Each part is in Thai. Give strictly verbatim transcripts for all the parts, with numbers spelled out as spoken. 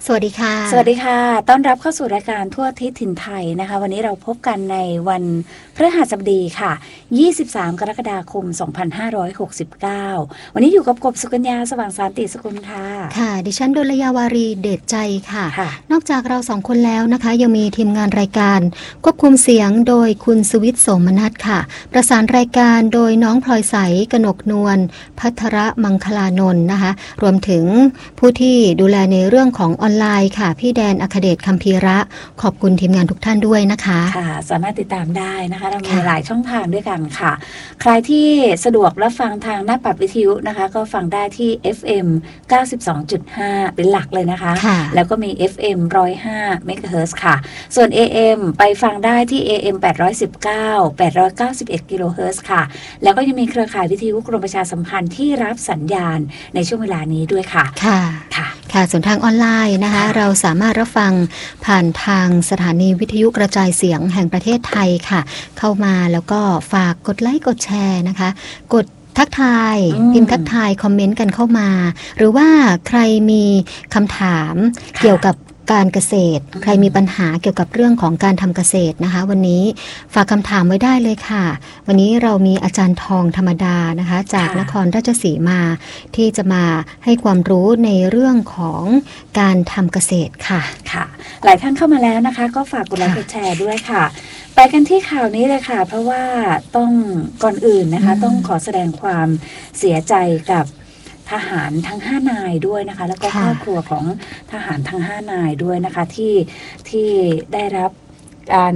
สวัสดีค่ะสวัสดีค่ะต้อนรับเข้าสู่รายการทั่วทิศถิ่นไทยนะคะวันนี้เราพบกันในวันพฤหัสบดีค่ะยี่สิบสามกรกฎาคมสองพันห้าร้อยหกสิบเก้าวันนี้อยู่กับกบสุกัญญาสว่างสานติสกุลค่ะค่ะดิฉันดลยาวารีเดชใจค่ะนอกจากเราสองคนแล้วนะคะยังมีทีมงานรายการควบคุมเสียงโดยคุณสุวิทย์โสมนัสค่ะประสานรายการโดยน้องพลอยใสกนกนวลภัทรมังคลานนท์นะคะรวมถึงผู้ที่ดูแลในเรื่องของออนไลน์ค่ะพี่แดนอัคเดชคัมภีระขอบคุณทีมงานทุกท่านด้วยนะคะค่ะสามารถติดตามได้นะคะเรามีหลายช่องทางด้วยกันค่ะใครที่สะดวกรับฟังทางหน้าปัดวิทยุนะคะก็ฟังได้ที่ เอฟ เอ็ม เก้าสิบสองจุดห้า เป็นหลักเลยนะคะแล้วก็มี เอฟ เอ็ม หนึ่งร้อยห้า เมกะเฮิรตซ์ค่ะส่วน เอ เอ็ม ไปฟังได้ที่ เอ เอ็ม แปดร้อยสิบเก้า แปดร้อยเก้าสิบเอ็ด กิโลเฮิรตซ์ค่ะแล้วก็ยังมีเครือข่ายวิทยุกรมประชาสัมพันธ์ที่รับสัญญาณในช่วงเวลานี้ด้วยค่ะค่ะค่ะค่ะส่วนทางออนไลน์นะคะเราสามารถรับฟังผ่านทางสถานีวิทยุกระจายเสียงแห่งประเทศไทยค่ะเข้ามาแล้วก็ฝากกดไลค์กดแชร์นะคะกดทักทายพิมพ์ทักทายคอมเมนต์กันเข้ามาหรือว่าใครมีคำถามเกี่ยวกับการเกษตรใครมีปัญหาเกี่ยวกับเรื่องของการทำเกษตรนะคะวันนี้ฝากคำถามไว้ได้เลยค่ะวันนี้เรามีอาจารย์ทองธรรมดานะคะจากนครราชสีมาที่จะมาให้ความรู้ในเรื่องของการทำเกษตรค่ะค่ะหลายท่านเข้ามาแล้วนะคะก็ฝากกดไลค์กดแชร์ด้วยค่ะไปกันที่ข่าวนี้เลยค่ะเพราะว่าต้องก่อนอื่นนะคะต้องขอแสดงความเสียใจกับทหารทั้งห้านายด้วยนะคะแล้วก็ครอบครัวของทหารทั้งห้านายด้วยนะคะที่ที่ได้รับการ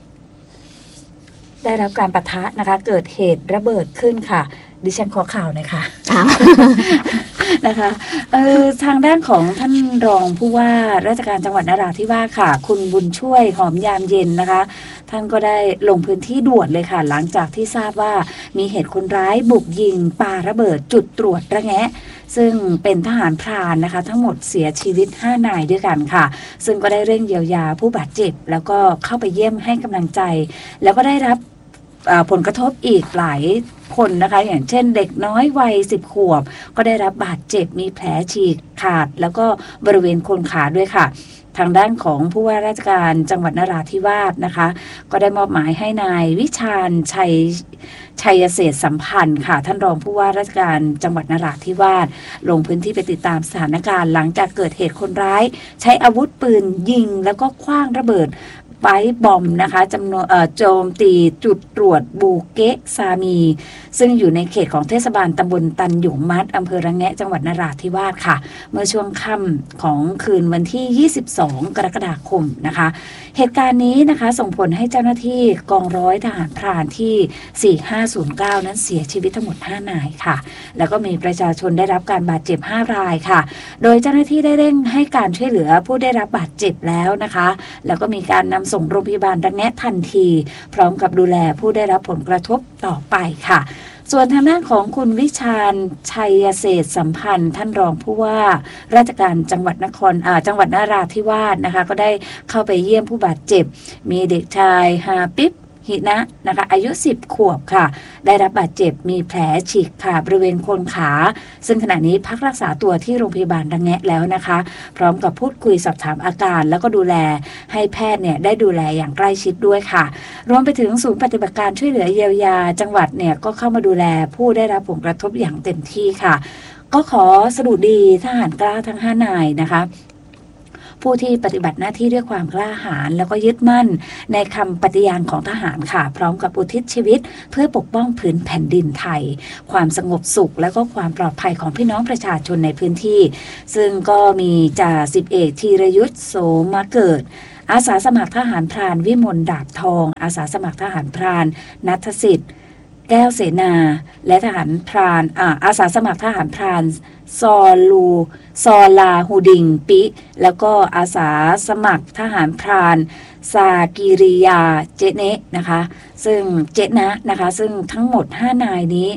ได้รับการปะทะนะคะเกิดเหตุระเบิดขึ้นค่ะดิฉันขอข่าวหน่อยค่ะนะคะเออทางด้านของท่านรองผู้ว่าราชการจังหวัดนราธิวาสค่ะคุณบุญช่วยหอมยามเย็นนะคะท่านก็ได้ลงพื้นที่ด่วนเลยค่ะหลังจากที่ทราบว่ามีเหตุคนร้ายบุกยิงปาระเบิดจุดตรวจระแงะซึ่งเป็นทหารพรานนะคะทั้งหมดเสียชีวิตห้านายด้วยกันค่ะซึ่งก็ได้เร่งเยียวยาผู้บาดเจ็บแล้วก็เข้าไปเยี่ยมให้กำลังใจแล้วก็ได้รับผลกระทบอีกหลายคนนะคะอย่างเช่นเด็กน้อยวัยสิบขวบก็ได้รับบาดเจ็บมีแผลฉีกขาดแล้วก็บริเวณโคนขาด้วยค่ะทางด้านของผู้ว่าราชการจังหวัดนราธิวาสนะคะก็ได้มอบหมายให้นายวิชาญชัยชัยเศรษฐ์สัมพันธ์ค่ะท่านรองผู้ว่าราชการจังหวัดนราธิวาสลงพื้นที่ไปติดตามสถานการณ์หลังจากเกิดเหตุคนร้ายใช้อาวุธปืนยิงแล้วก็ขว้างระเบิดไบบอมนะคะจำนวนโจมตีจุดตรวจบูเกะซามีซึ่งอยู่ในเขตของเทศบาลตำบลตันหยงมัดอำเภอระแงะจังหวัดนราธิวาสค่ะเมื่อช่วงค่ำของคืนวันที่ยี่สิบสองกรกฎาคมนะคะเหตุการณ์นี้นะคะส่งผลให้เจ้าหน้าที่กองร้อยทหารพรานที่สี่ห้าศูนย์เก้านั้นเสียชีวิตทั้งหมดห้านายค่ะแล้วก็มีประชาชนได้รับการบาดเจ็บห้ารายค่ะโดยเจ้าหน้าที่ได้เร่งให้การช่วยเหลือผู้ได้รับบาดเจ็บแล้วนะคะแล้วก็มีการนำส่งโรงพยาบาลระแงะทันทีพร้อมกับดูแลผู้ได้รับผลกระทบต่อไปค่ะส่วนทางด้านของคุณวิชาญชัยเศรษฐ์สัมพันธ์ท่านรองผู้ว่าราชการจังหวัดนครอ่าจังหวัดนราธิวาสนะคะก็ได้เข้าไปเยี่ยมผู้บาดเจ็บมีเด็กชายฮาปิ๊บหินะนะคะอายุสิบขวบค่ะได้รับบาดเจ็บมีแผลฉีกขาดบริเวณโคนขาซึ่งขณะนี้พักรักษาตัวที่โรงพยาบาลระแงะแล้วนะคะพร้อมกับพูดคุยสอบถามอาการแล้วก็ดูแลให้แพทย์เนี่ยได้ดูแลอย่างใกล้ชิดด้วยค่ะรวมไปถึงศูนย์ปฏิบัติการช่วยเหลือเยียวยาจังหวัดเนี่ยก็เข้ามาดูแลผู้ได้รับผลกระทบอย่างเต็มที่ค่ะก็ขอสรุปดีทหารกล้าทั้งห้านายนะคะผู้ที่ปฏิบัติหน้าที่ด้วยความกล้าหาญแล้วก็ยึดมั่นในคำปฏิญาณของทหารค่ะพร้อมกับอุทิศชีวิตเพื่อปกป้องผืนแผ่นดินไทยความสงบสุขและก็ความปลอดภัยของพี่น้องประชาชนในพื้นที่ซึ่งก็มีจ่าสิบเอกธีรยุทธโสมาเกิดอาสาสมัครทหารพรานวิมลดาบทองอาสาสมัครทหารพรานณัฐสิทธิ์แก้วเสนาและทหารพรานอ่าอาสาสมัครทหารพรานซอลูซอลาฮูดิงปิแล้วก็อาสาสมัครทหารพรานซากิริยาเจเนะนะคะซึ่งเจนะนะคะซึ่งทั้งหมดห้านายนี้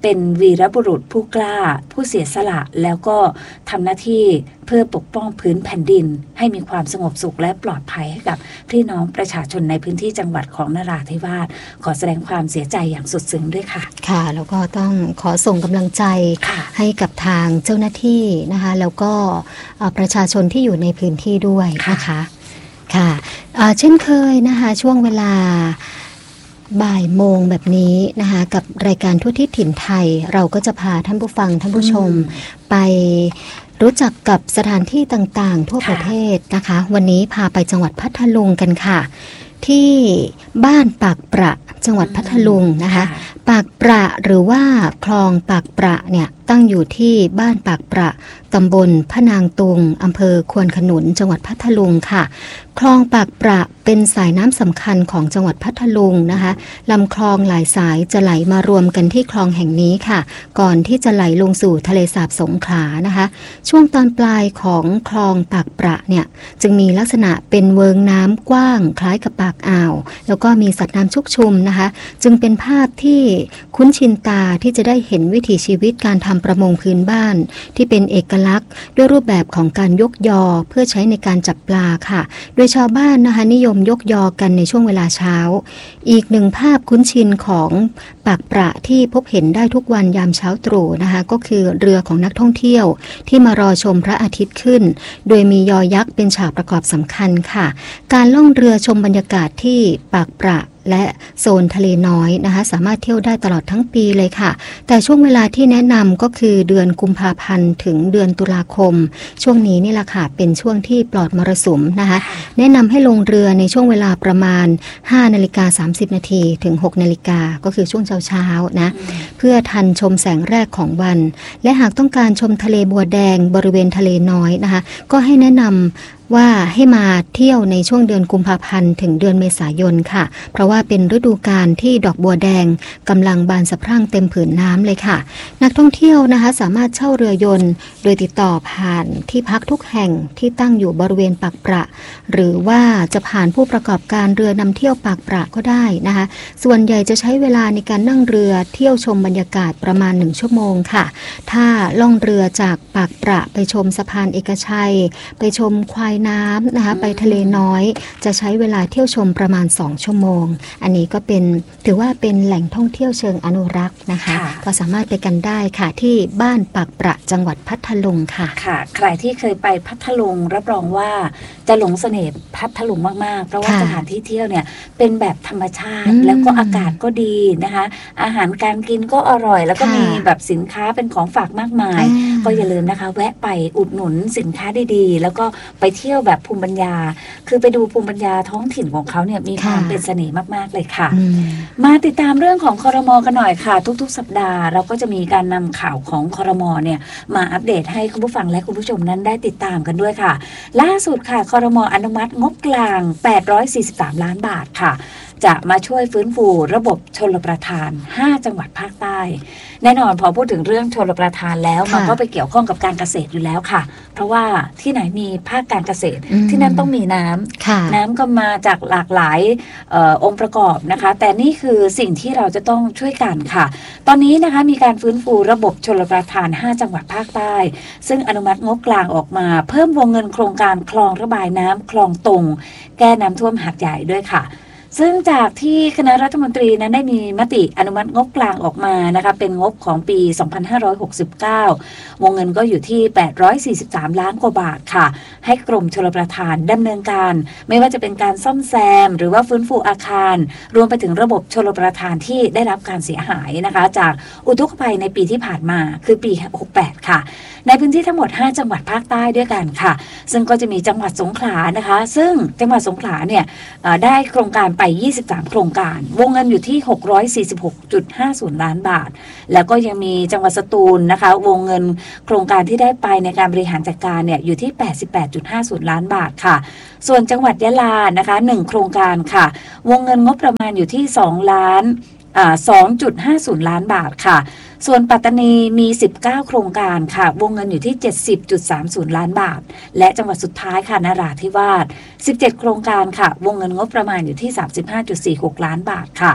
เป็นวีรบุรุษผู้กล้าผู้เสียสละแล้วก็ทำหน้าที่เพื่อปกป้องพื้นแผ่นดินให้มีความสงบสุขและปลอดภัยให้กับพี่น้องประชาชนในพื้นที่จังหวัดของนราธิวาสขอแสดงความเสียใจอย่างสุดซึ้งด้วยค่ะค่ะแล้วก็ต้องขอส่งกำลังใจให้กับทางเจ้าหน้าที่นะคะแล้วก็ประชาชนที่อยู่ในพื้นที่ด้วยนะคะค่ะเช่นเคยนะคะช่วงเวลาบ่ายโมงแบบนี้นะคะกับรายการทั่วทิศถิ่นไทยเราก็จะพาท่านผู้ฟังท่านผู้ชมไปรู้จักกับสถานที่ต่างๆทั่วประเทศนะคะวันนี้พาไปจังหวัดพัทลุงกันค่ะที่บ้านปากประจังหวัดพัทลุงนะคะปากประหรือว่าคลองปากประเนี่ยตั้งอยู่ที่บ้านปากประตำบลพะนางตุงอำเภอควนขนุนจังหวัดพัทลุงค่ะคลองปากประเป็นสายน้ำสำคัญของจังหวัดพัทลุงนะคะลำคลองหลายสายจะไหลมารวมกันที่คลองแห่งนี้ค่ะก่อนที่จะไหลลงสู่ทะเลสาบสงขลานะคะช่วงตอนปลายของคลองปากประเนี่ยจึงมีลักษณะเป็นเวิงน้ำกว้างคล้ายกับปากอ่าวแล้วก็มีสัตว์น้ำชุกชุมนะคะจึงเป็นภาพที่คุ้นชินตาที่จะได้เห็นวิถีชีวิตการทำประมงพื้นบ้านที่เป็นเอกลักษณ์ด้วยรูปแบบของการยกยอเพื่อใช้ในการจับปลาค่ะโดยชาวบ้านนะคะนิยมยกยอกันในช่วงเวลาเช้าอีกหนึ่งภาพคุ้นชินของปากประที่พบเห็นได้ทุกวันยามเช้าตรู่นะคะก็คือเรือของนักท่องเที่ยวที่มารอชมพระอาทิตย์ขึ้นโดยมียอยักษ์เป็นฉากประกอบสำคัญค่ะการล่องเรือชมบรรยากาศที่ปากประและโซนทะเลน้อยนะคะสามารถเที่ยวได้ตลอดทั้งปีเลยค่ะแต่ช่วงเวลาที่แนะนำก็คือเดือนกุมภาพันธ์ถึงเดือนตุลาคมช่วงนี้นี่แหละค่ะเป็นช่วงที่ปลอดมรสุมนะคะแนะนำให้ลงเรือในช่วงเวลาประมาณ ห้านาฬิกาสามสิบนาทีถึง หกนาฬิกาก็คือช่วงเช้าๆนะเพื่อทันชมแสงแรกของวันและหากต้องการชมทะเลบัวแดงบริเวณทะเลน้อยนะคะก็ให้แนะนำว่าให้มาเที่ยวในช่วงเดือนกุมภาพันธ์ถึงเดือนเมษายนค่ะเพราะว่าเป็นฤดูกาลที่ดอกบัวแดงกำลังบานสะพรั่งเต็มผืนน้ำเลยค่ะนักท่องเที่ยวนะคะสามารถเช่าเรือยนต์โดยติดต่อผ่านที่พักทุกแห่งที่ตั้งอยู่บริเวณปากประหรือว่าจะผ่านผู้ประกอบการเรือนำเที่ยวปากประก็ได้นะคะส่วนใหญ่จะใช้เวลาในการนั่งเรือเที่ยวชมบรรยากาศประมาณหนึ่งชั่วโมงค่ะถ้าล่องเรือจากปากประไปชมสะพานเอกชัยไปชมควายน้ำนะคะไปทะเลน้อยจะใช้เวลาเที่ยวชมประมาณสองชั่วโมงอันนี้ก็เป็นถือว่าเป็นแหล่งท่องเที่ยวเชิงอนุรักษ์นะคะก็สามารถไปกันได้ค่ะที่บ้านปากประจังหวัดพัทลุงค่ะค่ะใครที่เคยไปพัทลุงรับรองว่าจะหลงเสน่ห์พัทลุงมากๆเพราะว่าสถานที่เที่ยวเนี่ยเป็นแบบธรรมชาติแล้วก็อากาศก็ดีนะคะอาหารการกินก็อร่อยแล้วก็มีแบบสินค้าเป็นของฝากมากมายก็อย่าลืมนะคะแวะไปอุดหนุนสินค้าดีๆแล้วก็ไปเที่ยวแบบภูมิปัญญาคือไปดูภูมิปัญญาท้องถิ่นของเขาเนี่ยมีความเป็นเสน่ห์มากๆเลยค่ะมาติดตามเรื่องของครม.กันหน่อยค่ะทุกๆสัปดาห์เราก็จะมีการนำข่าวของครม.เนี่ยมาอัปเดตให้คุณผู้ฟังและคุณผู้ชมนั้นได้ติดตามกันด้วยค่ะล่าสุดค่ะครม.อนุมัติงบกลางแปดร้อยสี่สิบสามล้านบาทค่ะจะมาช่วยฟื้นฟูระบบชลประทานห้าจังหวัดภาคใต้แน่นอนพอพูดถึงเรื่องชลประทานแล้วมันก็ไปเกี่ยวข้องกับการเกษตรอยู่แล้วค่ะเพราะว่าที่ไหนมีภาคการเกษตรที่นั่นต้องมีน้ำน้ำก็มาจากหลากหลายออองค์ประกอบนะคะแต่นี่คือสิ่งที่เราจะต้องช่วยกันค่ะตอนนี้นะคะมีการฟื้นฟูระบบชลประทานห้าจังหวัดภาคใต้ซึ่งอนุมัติงบกลางออกมาเพิ่มวงเงินโครงการคลองระบายน้ำคลองตงแก้น้ำท่วมหาดใหญ่ด้วยค่ะซึ่งจากที่คณะรัฐมนตรีนั้นได้มีมติอนุมัติงบกลางออกมานะคะเป็นงบของปีสองพันห้าร้อยหกสิบเก้าวงเงินก็อยู่ที่แปดร้อยสี่สิบสามล้านกว่าบาทค่ะให้กรมชลประทานดำเนินการไม่ว่าจะเป็นการซ่อมแซมหรือว่าฟื้นฟูอาคารรวมไปถึงระบบชลประทานที่ได้รับการเสียหายนะคะจากอุทกภัยในปีที่ผ่านมาคือปีหกสิบแปดค่ะในพื้นที่ทั้งหมดห้าจังหวัดภาคใต้ด้วยกันค่ะซึ่งก็จะมีจังหวัดสงขลานะคะซึ่งจังหวัดสงขลาเนี่ยได้โครงการไปยี่สิบสามโครงการวงเงินอยู่ที่หกร้อยสี่สิบหกจุดห้าศูนย์ล้านบาทแล้วก็ยังมีจังหวัดสตูลนะคะวงเงินโครงการที่ได้ไปในการบริหารจัดการเนี่ยอยู่ที่แปดสิบแปดจุดห้าศูนย์ล้านบาทค่ะส่วนจังหวัดยะลานะคะหนึ่งโครงการค่ะวงเงินงบประมาณอยู่ที่สองล้านอ่า สองจุดห้าศูนย์ล้านบาทค่ะส่วนปัตตานีมีสิบเก้าโครงการค่ะวงเงินอยู่ที่ เจ็ดสิบจุดสามศูนย์ล้านบาทและจังหวัดสุดท้ายค่ะนราธิวาสสิบเจ็ดโครงการค่ะวงเงินงบประมาณอยู่ที่ สามสิบห้าจุดสี่หกล้านบาทค่ะ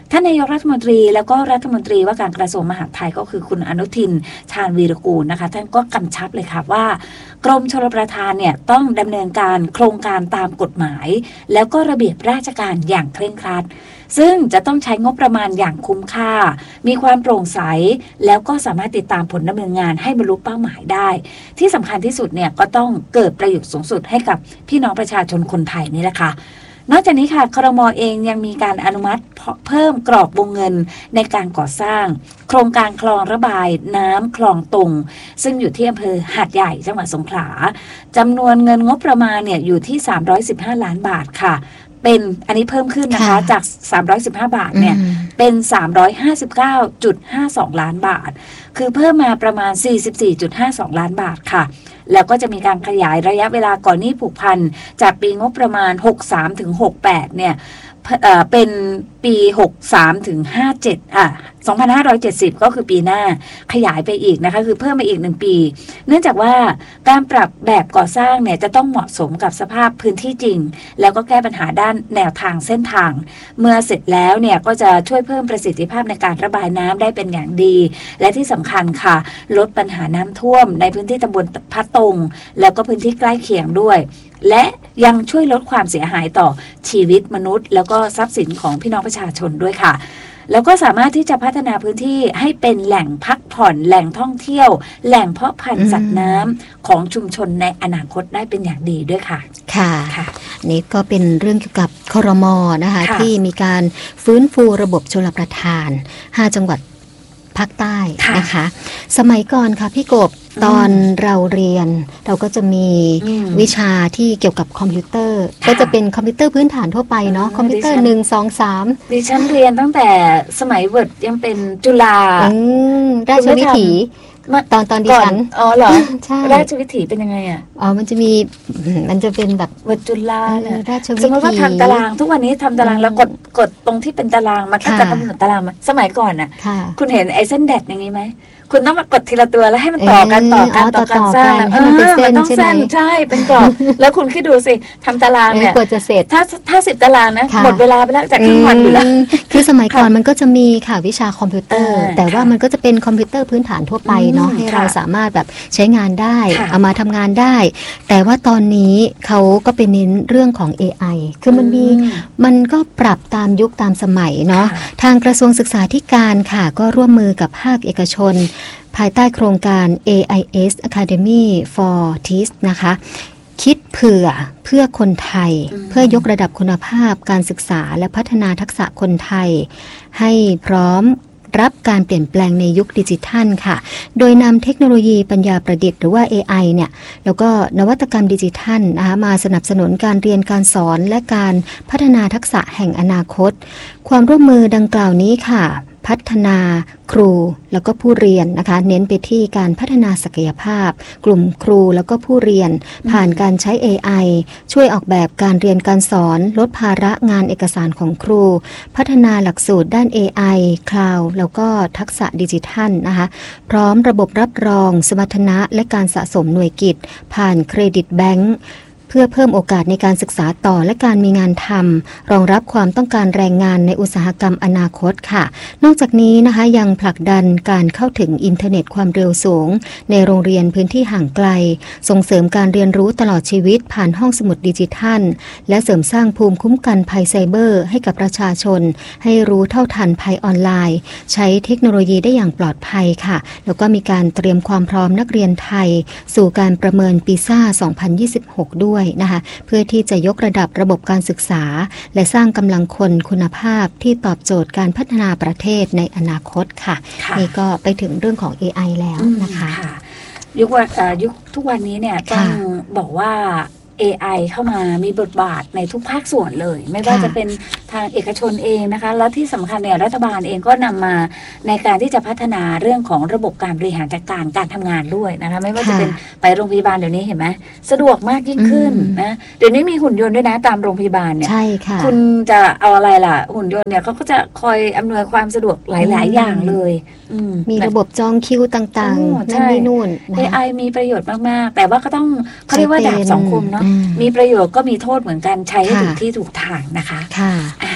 ท่านนายกรัฐมนตรีแล้วก็รัฐมนตรีว่าการกระทรวงมหาดไทยก็คือคุณอนุทินชาญวีรกูลนะคะท่านก็กำชับเลยค่ะว่ากรมชลประทานเนี่ยต้องดำเนินการโครงการตามกฎหมายแล้วก็ระเบียบราชการอย่างเคร่งครัดซึ่งจะต้องใช้งบประมาณอย่างคุ้มค่ามีความโปร่งใสแล้วก็สามารถติดตามผลดำเนินงานให้บรรลุเป้าหมายได้ที่สำคัญที่สุดเนี่ยก็ต้องเกิดประโยชน์สูงสุดให้กับพี่น้องประชาชนคนไทยนี่แหละค่ะนอกจากนี้ค่ะครม.เองยังมีการอนุมัติเพิ่มกรอบวงเงินในการก่อสร้างโครงการคลองระบายน้ำคลองตุงซึ่งอยู่ที่อำเภอหาดใหญ่จังหวัดสงขลาจำนวนเงินงบประมาณเนี่ยอยู่ที่สามร้อยสิบห้าล้านบาทค่ะเป็นอันนี้เพิ่มขึ้นนะคะจากสามร้อยสิบห้าบาทเนี่ยเป็นสามร้อยห้าสิบเก้าจุดห้าสองล้านบาทคือเพิ่มมาประมาณ สี่สิบสี่จุดห้าสองล้านบาทค่ะแล้วก็จะมีการขยายระยะเวลาก่อนหนี้ผูกพันจากปีงบประมาณหกสิบสามถึงหกสิบแปดเนี่ยเอ่อเป็นปีหกสิบสามถึงห้าสิบเจ็ดอ่ะสองพันห้าร้อยเจ็ดสิบก็คือปีหน้าขยายไปอีกนะคะคือเพิ่มมาอีกหนึ่งปีเนื่องจากว่าการปรับแบบก่อสร้างเนี่ยจะต้องเหมาะสมกับสภาพพื้นที่จริงแล้วก็แก้ปัญหาด้านแนวทางเส้นทางเมื่อเสร็จแล้วเนี่ยก็จะช่วยเพิ่มประสิทธิภาพในการระบายน้ำได้เป็นอย่างดีและที่สำคัญค่ะลดปัญหาน้ำท่วมในพื้นที่ตำบลพะตงแล้วก็พื้นที่ใกล้เคียงด้วยและยังช่วยลดความเสียหายต่อชีวิตมนุษย์แล้วก็ทรัพย์สินของพี่น้องประชาชนด้วยค่ะแล้วก็สามารถที่จะพัฒนาพื้นที่ให้เป็นแหล่งพักผ่อนแหล่งท่องเที่ยวแหล่งเพาะพันธุ์สัตว์น้ำของชุมชนในอนาคตได้เป็นอย่างดีด้วยค่ะค่ะค่ะนี่ก็เป็นเรื่องเกี่ยวกับครม.นะคะที่มีการฟื้นฟูระบบชลประทานห้าจังหวัดภาคใต้นะคะสมัยก่อนค่ะพี่กบตอนเราเรียนเราก็จะมีวิชาที่เกี่ยวกับคอมพิวเตอร์ก็จะเป็นคอมพิวเตอร์พื้นฐานทั่วไปเนาะคอมพิวเตอร์หนึ่งสองสามดิฉันเรียนตั้งแต่สมัยเวิร์ดยังเป็นจุฬาราชวิถีตอนตอนดิฉันอ๋อเหรอใช่ราชวิถีเป็นยังไงอ่ะอ๋อมันจะมีมันจะเป็นแบบเวิร์ดจุฬาเนี่ยราชวิถีสมมติว่าทำตารางทุกวันนี้ทำตารางแล้วกดกดตรงที่เป็นตารางมาก็จะกำหนดตารางมาสมัยก่อนน่ะคุณเห็นไอ้เส้นแดดอย่างนี้ไหมคุณต้องมากดทีละตัวแล้วให้มันต่อกันต่อกันต่อกันสร้างแล้วมันเป็นเส้นใช่ไหมใช่เป็นกรอบแล้วคุณคิดดูสิทำตารางเนี่ยกว่าจะเสร็จถ้าถ้าสิบตารางนะหมดเวลาไปแล้วจากครึ่งวันอยู่แล้วคือสมัยก่อนมันก็จะมีค่ะวิชาคอมพิวเตอร์แต่ว่ามันก็จะเป็นคอมพิวเตอร์พื้นฐานทั่วไปเนาะให้เราสามารถแบบใช้งานได้เอามาทำงานได้แต่ว่าตอนนี้เขาก็เป็นเน้นเรื่องของ เอ ไอ คือมันมีมันก็ปรับตามยุคตามสมัยเนาะทางกระทรวงศึกษาธิการค่ะก็ร่วมมือกับภาคเอกชนภายใต้โครงการ เอ ไอ เอส Academy for Teach นะคะคิดเผื่อเพื่อคนไทยเพื่อยกระดับคุณภาพการศึกษาและพัฒนาทักษะคนไทยให้พร้อมรับการเปลี่ยนแปลงในยุคดิจิทัลค่ะโดยนำเทคโนโลยีปัญญาประดิษฐ์หรือว่า เอ ไอ เนี่ยแล้วก็นวัตกรรมดิจิทัลนะคะมาสนับสนุนการเรียนการสอนและการพัฒนาทักษะแห่งอนาคตความร่วมมือดังกล่าวนี้ค่ะพัฒนาครูแล้วก็ผู้เรียนนะคะเน้นไปที่การพัฒนาศักยภาพกลุ่มครูแล้วก็ผู้เรียนผ่านการใช้ เอ ไอ ช่วยออกแบบการเรียนการสอนลดภาระงานเอกสารของครูพัฒนาหลักสูตรด้าน เอ ไอ คลาวด์แล้วก็ทักษะดิจิทัลนะคะพร้อมระบบรับรองสมรรถนะและการสะสมหน่วยกิตผ่านเครดิตแบงก์เพื่อเพิ่มโอกาสในการศึกษาต่อและการมีงานทำรองรับความต้องการแรงงานในอุตสาหกรรมอนาคตค่ะนอกจากนี้นะคะยังผลักดันการเข้าถึงอินเทอร์เน็ตความเร็วสูงในโรงเรียนพื้นที่ห่างไกลส่งเสริมการเรียนรู้ตลอดชีวิตผ่านห้องสมุดดิจิทัลและเสริมสร้างภูมิคุ้มกันภัยไซเบอร์ให้กับประชาชนให้รู้เท่าทันภัยออนไลน์ใช้เทคโนโลยีได้อย่างปลอดภัยค่ะแล้วก็มีการเตรียมความพร้อมนักเรียนไทยสู่การประเมินปีซ่าสองพันยี่สิบหกด้วยนะคะเพื่อที่จะยกระดับระบบการศึกษาและสร้างกำลังคนคุณภาพที่ตอบโจทย์การพัฒนาประเทศในอนาคตค่ะนี่ก็ไปถึงเรื่องของ เอ ไอ แล้วนะคะยุคยุคทุกวันนี้เนี่ยต้องบอกว่า เอ ไอ เข้ามามีบทบาทในทุกภาคส่วนเลยไม่ว่าจะเป็นทางเอกชนเองนะคะแล้วที่สำคัญเนี่ยรัฐบาลเองก็นำมาในการที่จะพัฒนาเรื่องของระบบการบริหารจัดการการทำงานด้วยนะคะไม่ว่าจะเป็นไปโรงพยาบาลเดี๋ยวนี้เห็นไหมสะดวกมากยิ่งขึ้นนะเดี๋ยวนี้มีหุ่นยนต์ด้วยนะตามโรงพยาบาลเนี่ยใช่ค่ะคุณจะเอาอะไรล่ะหุ่นยนต์เนี่ยเขาก็จะคอยอำนวยความสะดวกหลายๆอย่างเลยมีระบบจองคิวต่างๆนั่นนี่นู่นเอ ไอ มีประโยชน์มากๆแต่ว่าก็ต้องเขาเรียกว่าดาบสองคมเนาะมีประโยชน์ก็มีโทษเหมือนกันใช้ให้ถูกที่ถูกทางนะคะค่ะ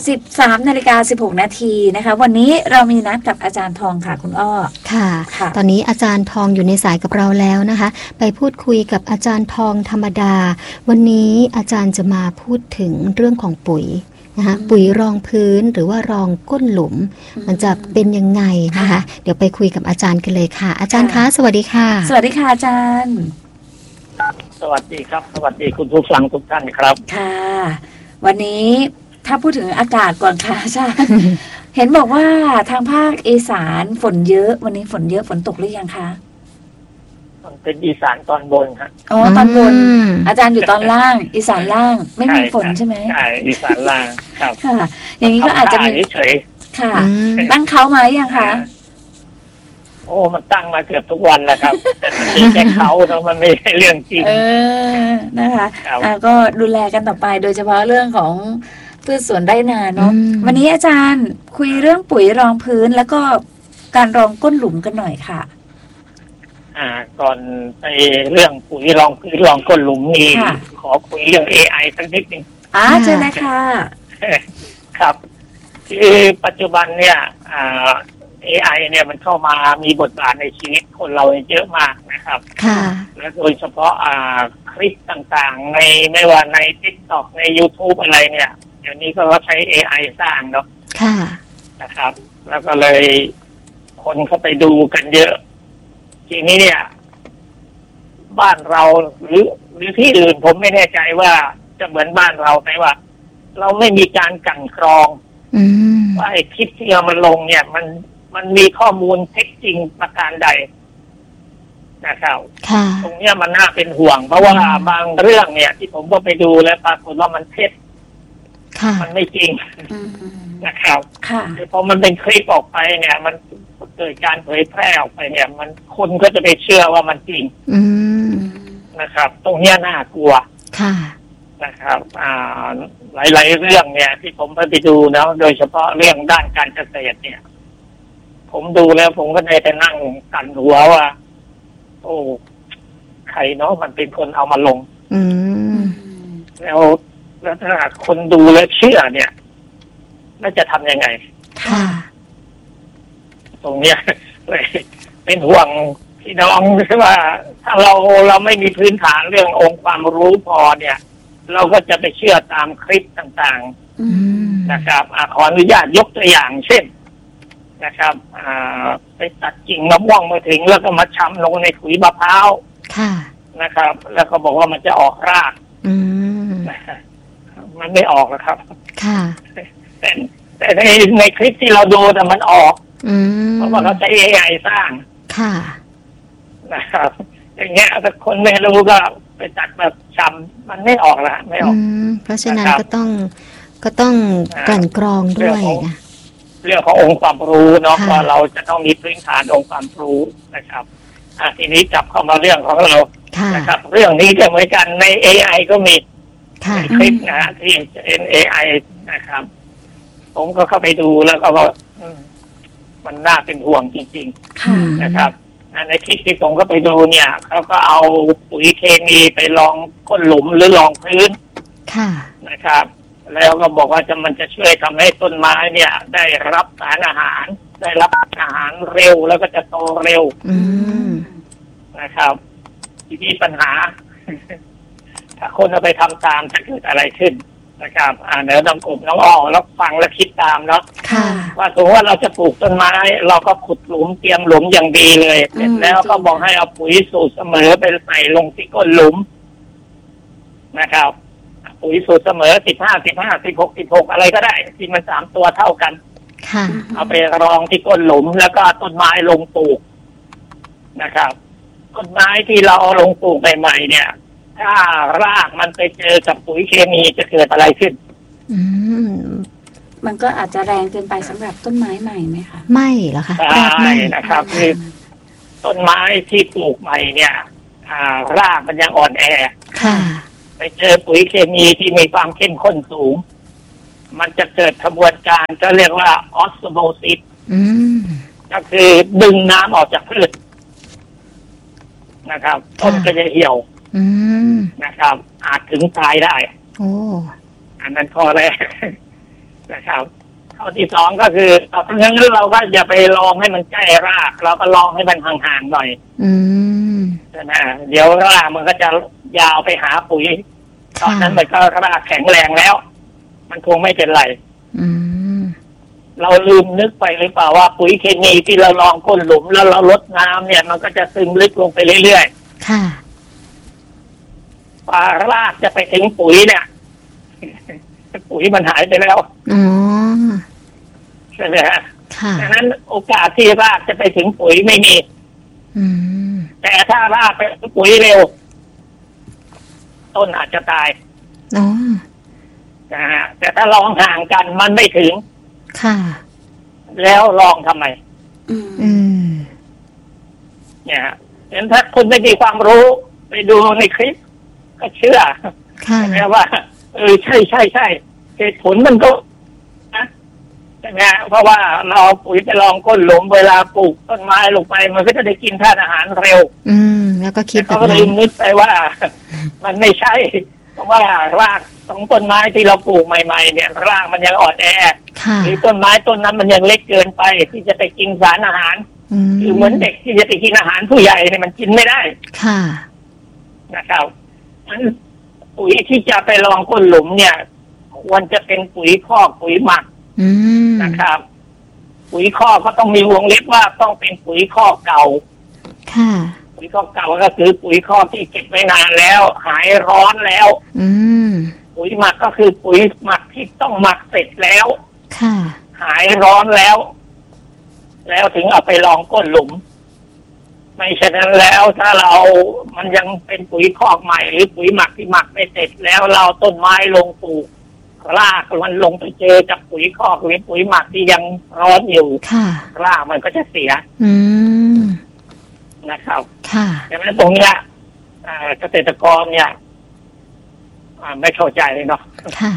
สิบสามนาฬิกาสิบหกนาทีนะคะวันนี้เรามีนัดกับอาจารย์ทองค่ะคุณอ้อค่ะค่ะตอนนี้อาจารย์ทองอยู่ในสายกับเราแล้วนะคะไปพูดคุยกับอาจารย์ทองธรรมดาวันนี้อาจารย์จะมาพูดถึงเรื่องของปุ๋ยนะคะปุ๋ยรองพื้นหรือว่ารองก้นหลุมมันจะเป็นยังไงนะคะเดี๋ยวไปคุยกับอาจารย์กันเลยค่ะอาจารย์คะสวัสดีค่ะสวัสดีค่ะอาจารย์สวัสดีครับสวัสดีคุณผู้ฟังทุกท่านครับค่ะวันนี้ถ้าพูดถึงอากาศก่อนค่ะอาจารย์ เห็นบอกว่าทางภาคอีสานฝนเยอะวันนี้ฝนเยอะฝนตกหรือยังคะมันเป็นอีสานตอนบนครับอ๋อตอนบนอาจารย์อยู่ตอนล่างอีสานล่างไม่มีฝนใช่ไหมใช่อีสานล่างครับค่ะอย่างนี้ก็อาจจะมีเฉยค่ะตั้งเขาไหมยังคะโอ้มันตั้งมาเกือบทุกวันแล้วครับแต่มันมีแค่เขาเนาะมันไม่ใช่เรื่องจริงเออนะคะอ่าก็ดูแลกันต่อไปโดยเฉพาะเรื่องของพืชสวนไร่นาเนาะวันนี้อาจารย์คุยเรื่องปุ๋ยรองพื้นแล้วก็การรองก้นหลุมกันหน่อยค่ะอ่าก่อนไปเรื่องปุ๋ยรองพื้นรองก้นหลุมนี่ขอคุยเรื่อง เอ ไอ สักนิดนึงอ่าเชิญเลยค่ะครับคือปัจจุบันเนี่ยอ่าเอ ไอ เนี่ยมันเข้ามามีบทบาทในชีวิตคนเราเยอะมากนะครับค่ะและโดยเฉพาะอ่าคลิปต่างๆในไม่ว่าใน TikTok ใน YouTube อะไรเนี่ยเดี๋ยวนี้ก็ใช้ เอ ไอ สร้างเนาะค่ะนะครับแล้วก็เลยคนเข้าไปดูกันเยอะทีนี้เนี่ยบ้านเราหรือหรือที่อื่นผมไม่แน่ใจว่าจะเหมือนบ้านเราไหมว่าเราไม่มีการกั่นกรองว่าไอ้คลิปที่เอามาลงเนี่ยมันมันมีข้อมูลเท็จจริงประการใดนะครับตรงนี้มันน่าเป็นห่วงเพราะว่าบางเรื่องเนี่ยที่ผมก็ไปดูแล้วปรากฏว่ามันเท็จมันไม่จริงนะครับพอมันเป็นคลิปออกไปเนี่ยมันเกิดการเผยแพร่ออกไปเนี่ยมันคนก็จะไปเชื่อว่ามันจริงนะครับตรงนี้น่ากลัวนะครับอ่าหลายๆเรื่องเนี่ยที่ผมไปดูนะโดยเฉพาะเรื่องด้านการเกษตรเนี่ยผมดูแล้วผมก็ได้ไปนั่งสั่นหัวว่าโอ้ใครเนาะมันเป็นคนเอามาลงแล้วแล้วถ้าคนดูแล้วเชื่อเนี่ยน่าจะทำยังไงค่ะตรงเนี้ยเลยเป็นห่วงพี่น้องคือว่าถ้าเราเราไม่มีพื้นฐานเรื่ององค์ความรู้พอเนี่ยเราก็จะไปเชื่อตามคลิปต่างๆนะครับขออนุญาตยกตัวอย่างเช่นนะครับไปตัดกิ่งมะม่วงมาถึงแล้วก็มาชำลงในขุยมะพร้าวนะครับ แล้วก็บอกว่ามันจะออกรากมันไม่ออกนะครับแต่แต่ในในคลิปที่เราดูแต่มันออกเพราะว่าเราใช้ เอ ไอ สร้างนะครับอย่างเงี้ยถ้าคนไม่รู้ก็ไปตัดแบบชำมันไม่ออกละไม่ออกเพราะฉะนั้นก็ต้องก็ต้องกลั่นกรองด้วยนะเรื่องขององค์ความรู้เนาะว่าเราจะต้องมีพื้นฐานองค์ความรู้นะครับอ่ะทีนี้จับเข้ามาเรื่องของเรานะครับเรื่องนี้ก็เหมือนกันใน เอ ไอ ก็มีคลิปนะที่เป็น เอ ไอ นะครับผมก็เข้าไปดูแล้วก็ว่ามันน่าเป็นห่วงจริงๆนะครับในคลิปที่ผมก็ไปดูเนี่ยเขาก็เอาปุ๋ยเคมีไปลองก้นหลุมหรือลองพื้นนะครับแล้วก็บอกว่าจะมันจะช่วยทำให้ต้นไม้เนี่ยได้รับสารอาหารได้รับอาหารเร็วแล้วก็จะโตเร็วนะครับทีนี้ปัญหาถ้าคนเอาไปทำตามจะเกิดอะไรขึ้นนะครับอ่าเดี๋ยวน้องกบน้องอ้อแล้วฟังแล้วคิดตามเนาะว่าสมมติว่าเราจะปลูกต้นไม้เราก็ขุดหลุมเตรียมหลุมอย่างดีเลยเสร็จแล้วก็บอกให้เอาปุ๋ยสูตรเสมอไปใส่ลงที่ก้นหลุมนะครับปุ๋ยสูตรเสมอสิบห้าสิบห้าสิบหกสิบหกอะไรก็ได้ที่มันสามตัวเท่ากันเอาไปรองที่ก้นหลุมแล้วก็ต้นไม้ลงปลูกนะครับต้นไม้ที่เราเอาลงปลูกใหม่ๆเนี่ยถ้ารากมันไปเจอกับปุ๋ยเคมีจะเกิดอะไรขึ้นมันก็อาจจะแรงเกินไปสำหรับต้นไม้ใหม่ไหมคะไม่หรอคะใช่นะครับคือต้นไม้ที่ปลูกใหม่เนี่ยรากมันยังอ่อนแอค่ะไปเจอปุ๋ยเคมีที่มีความเข้มข้นสูงมันจะเกิดกระบวนการก็เรียกว่าออสโมซิสก็คือดึงน้ำออกจากพืชนะครับต้นก็จะเหี่ยวนะครับอาจถึงตายได้โอ้อันนั้นข้อแรกนะครับข้อที่สองก็คือเพราะงั้นเราก็อย่าไปลองให้มันใกล้รากเราก็ลองให้มันห่างๆหน่อยอืมนะเดี๋ยวรากมันก็จะยาวไปหาปุ๋ยตอนนั้นมันก็รากแข็งแรงแล้วมันคงไม่เป็นไรอืมเราลืมนึกไปหรือเปล่าว่าปุ๋ยเคมีที่เราลองก้นหลุมแล้วเราลดน้ำเนี่ยมันก็จะซึมลึกลงไปเรื่อยๆค่ะปลารากจะไปถึงปุ๋ยเนี่ยปุ๋ยมันหายไปแล้วอ๋อใช่ไหมฮะค่ะดังนั้นโอกาสที่รากจะไปถึงปุ๋ยไม่มีอืมแต่ถ้ารากไปถึงปุ๋ยเร็วต้นอาจจะตายอ๋อนะฮะแต่ถ้าลองห่างกันมันไม่ถึงค่ะแล้วลองทำไมอืมเนี่ยฉะนั้นถ้าคุณไม่มีความรู้ไปดูในคลิปก็เชื่อค่ะใช่ไหมว่าเออใช่ใช่ใช่เหตุผลมันก็นะใช่ไหมเพราะว่าเราเอาปุ๋ยไปลองก้นหลุมเวลาปลูกต้นไม้ลงไปมันก็จะได้กินธาตุอาหารเร็วอืมแล้วก็คิดแบบนั้นก็เลยนึกไปว่ามันไม่ใช่เพราะว่ารากของต้นไม้ที่เราปลูกใหม่ๆเนี่ยรากมันยังอ่อนแอหรือต้นไม้ต้นนั้นมันยังเล็กเกินไปที่จะไปกินสารอาหารคือเหมือนเด็กที่จะไปกินอาหารผู้ใหญ่เนี่ยมันกินไม่ได้ค่ะนะครับงั้นปุ๋ยที่จะไปลองก้นหลุมเนี่ยควรจะเป็นปุ๋ยคอกปุ๋ยหมักนะครับปุ๋ยคอกก็ต้องมีวงเล็บว่าต้องเป็นปุ๋ยคอกเก่าค่ะปุ๋ยคอกเก่าก็คือปุ๋ยคอกที่เก็บไว้นานแล้วหายร้อนแล้วอืมปุ๋ยหมักก็คือปุ๋ยหมักที่ต้องหมักเสร็จแล้วค่ะหายร้อนแล้วแล้วถึงเอาไปลองก้นหลุมไม่ฉะนั้นแล้วถ้าเรามันยังเป็นปุ๋ยคอกใหม่หรือปุ๋ยหมักที่หมักไม่เสร็จแล้วเราต้นไม้ลงปลูกรากมันลงไปเจอกับปุ๋ยคอกหรือปุ๋ยหมักที่ยังร้อนอยู่รากมันก็จะเสียอืมนะครับค่ะดังนั้นตรงนี้เกษตรกรเนี่ยไม่เข้าใจเลยเนาะค่ะ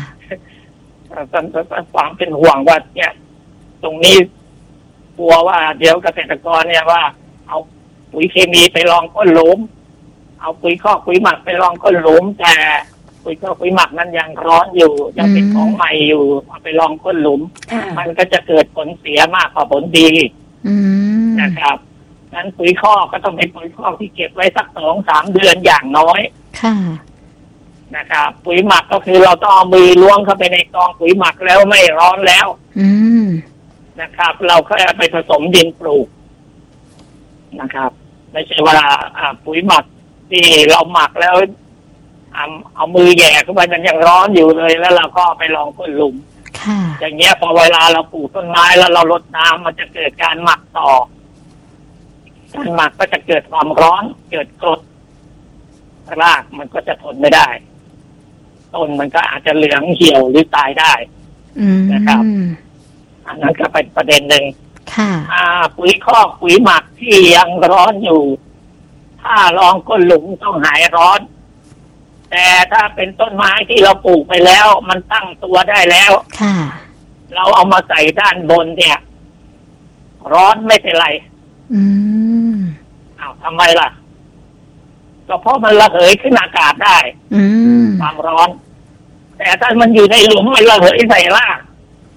ความเป็นห่วงว่าเนี่ยตรงนี้กลัวว่าเดี๋ยวเกษตรกรเนี่ยว่าเอาปุ๋ยเคมีไปลองก้นหลุมเอาปุ๋ยคอกปุ๋ยหมักไปลองก้นหลุมแต่ปุ๋ยคอกปุ๋ยหมักนั้นยังร้อนอยู่ยังเป็นของใหม่อยู่เอาไปลองก้นหลุมมันก็จะเกิดผลเสียมากกว่าผลดีนะครับนั้นปุ๋ยคอกก็ต้องเป็นปุ๋ยคอกที่เก็บไว้สักสองสามเดือนอย่างน้อยนะครับปุ๋ยหมักก็คือเราต้องเอามือล้วงเข้าไปในกองปุ๋ยหมักแล้วไม่ร้อนแล้วนะครับเราก็ไปผสมดินปลูกนะครับไม่ใช่ว่าปุ๋ยหมักที่เราหมักแล้วเอามือแย่เข้าไปมันยังร้อนอยู่เลยแล้วเราก็ไปลองก้นหลุมอย่างเงี้ยพอเวลาเราปลูกต้นไม้แล้วเรารดน้ำมันจะเกิดการหมักต่อการหมักก็จะเกิดความร้อนเกิดกรดรากมันก็จะทนไม่ได้ต้นมันก็อาจจะเหลืองเหี่ยวหรือตายได้นะครับอันนั้นก็เป็นประเด็นหนึ่งอ่าปุ๋ยคอกปุ๋ยหมักที่ยังร้อนอยู่ถ้าลองก้นหลุมต้องหายร้อนแต่ถ้าเป็นต้นไม้ที่เราปลูกไปแล้วมันตั้งตัวได้แล้วเราเอามาใส่ด้านบนเนี่ยร้อนไม่เป็นไรอืมอ้าวทำไมล่ะก็เพราะมันระเหยขึ้นอากาศได้ความร้อนแต่ถ้ามันอยู่ในหลุมมันระเหยใส่ราก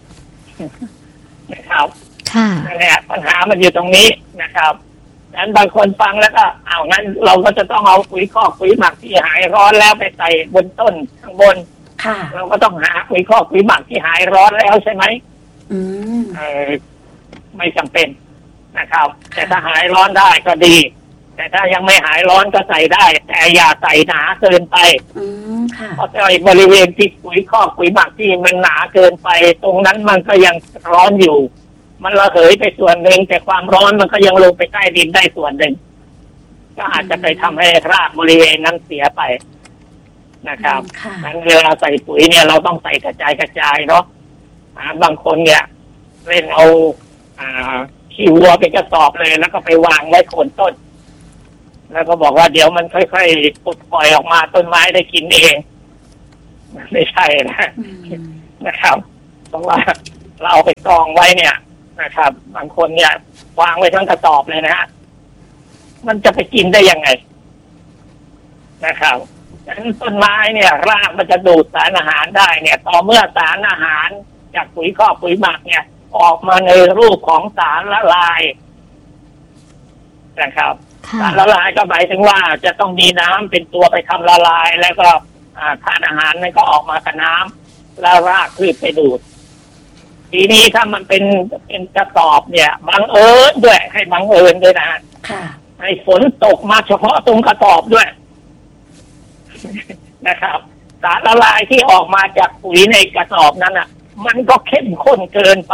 นะครับนั่นแหละปัญหามันอยู่ตรงนี้นะครับดังนั้นบางคนฟังแล้วก็อ้าวงั้นเราก็จะต้องเอาปุ๋ยคอกปุ๋ยหมักที่หายร้อนแล้วไปใส่บนต้นข้างบนเราก็ต้องหาปุ๋ยคอกปุ๋ยหมักที่หายร้อนแล้วใช่ไหมอืมเออไม่จำเป็นนะครับแต่ถ้าหายร้อนได้ก็ดีแต่ถ้ายังไม่หายร้อนก็ใส่ได้แต่อย่าใส่หนาเกินไปเพราะในบริเวณที่ปุ๋ยคอกปุ๋ยหมักที่มันหนาเกินไปตรงนั้นมันก็ยังร้อนอยู่มันระเหยไปส่วนหนึ่งแต่ความร้อนมันก็ยังลงไปใต้ดินได้ส่วนหนึ่งก็อาจจะไปทำให้รากบริเวณนั้นเสียไปนะครับงั้นเวลาใส่ปุ๋ยเนี่ยเราต้องใส่กระจายกระจายเนาะบางคนเนี่ยเล่นเอาอ่าขี้วัวเป็นกระสอบเลยแล้วก็ไปวางไว้โคนต้นแล้วก็บอกว่าเดี๋ยวมันค่อยๆปลดปล่อยออกมาต้นไม้ได้กินเองไม่ใช่นะนะครับเพราะว่าเราเอาไปกองไว้เนี่ยนะครับบางคนเนี่ยวางไว้ทั้งกระสอบเลยนะฮะมันจะไปกินได้ยังไงนะครับดังนั้นต้นไม้เนี่ยรากมันจะดูดสารอาหารได้เนี่ยต่อเมื่อสารอาหารจากปุ๋ยคอกปุ๋ยหมักเนี่ยออกมาในรูปของสารละลายนะครับสารละลายก็หมายถึงว่าจะต้องมีน้ำเป็นตัวไปทำละลายแล้วก็ธาตุอาหารมันก็ออกมากับน้ำแล้วรากพืชไปดูดทีนี้ถ้ามันเป็นเป็นกระสอบเนี่ยบังเอิญด้วยให้บังเอิญด้วยนะให้ฝนตกมาเฉพาะตรงกระสอบด้วยนะครับสารละลายที่ออกมาจากปุ๋ยในกระสอบนั้นอ่ะมันก็เข้มข้นเกินไป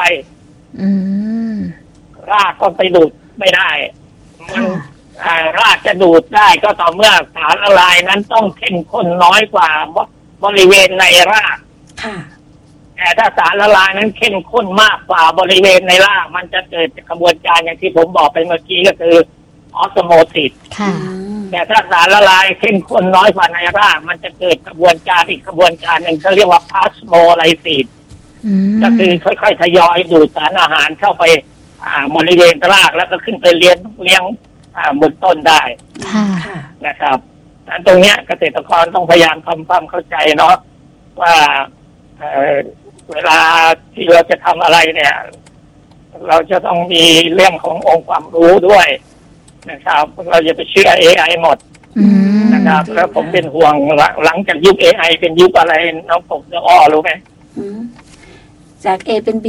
รากก็ไปดูดไม่ได้มันรากจะดูดได้ก็ต่อเมื่อสารละลายนั้นต้องเข้มข้นน้อยกว่าบริเวณในรากแต่ถ้าสารละลายนั้นเข้มข้นมากกว่าบริเวณในรากมันจะเกิดกระบวนการอย่างที่ผมบอกไปเมื่อกี้ก็คือออสโมซิสแต่ถ้าสารละลายเข้มข้นน้อยกว่าในรากมันจะเกิดกระบวนการอีกกระบวนการหนึ่งเขาเรียกว่าพลาสโมไลซิสก็คือค่อยๆทยอยดูดสารอาหารเข้าไปบริเวณรากแล้วก็ขึ้นไปเลี้ยงเลี้ยงบนต้นได้นะครับอันตรงเนี้ยเกษตรกรต้องพยายามทำความเข้าใจเนาะว่าเวลาที่เราจะทำอะไรเนี่ยเราจะต้องมีเรื่องขององค์ความรู้ด้วยนะครับเราจะไปเชื่อ เอ ไอ หมดนะครับแล้วผมเป็นห่วงหลังจากยุค เอ ไอ เป็นยุคอะไรน้องผมจะอ้อรู้ไหมจาก A เป็น B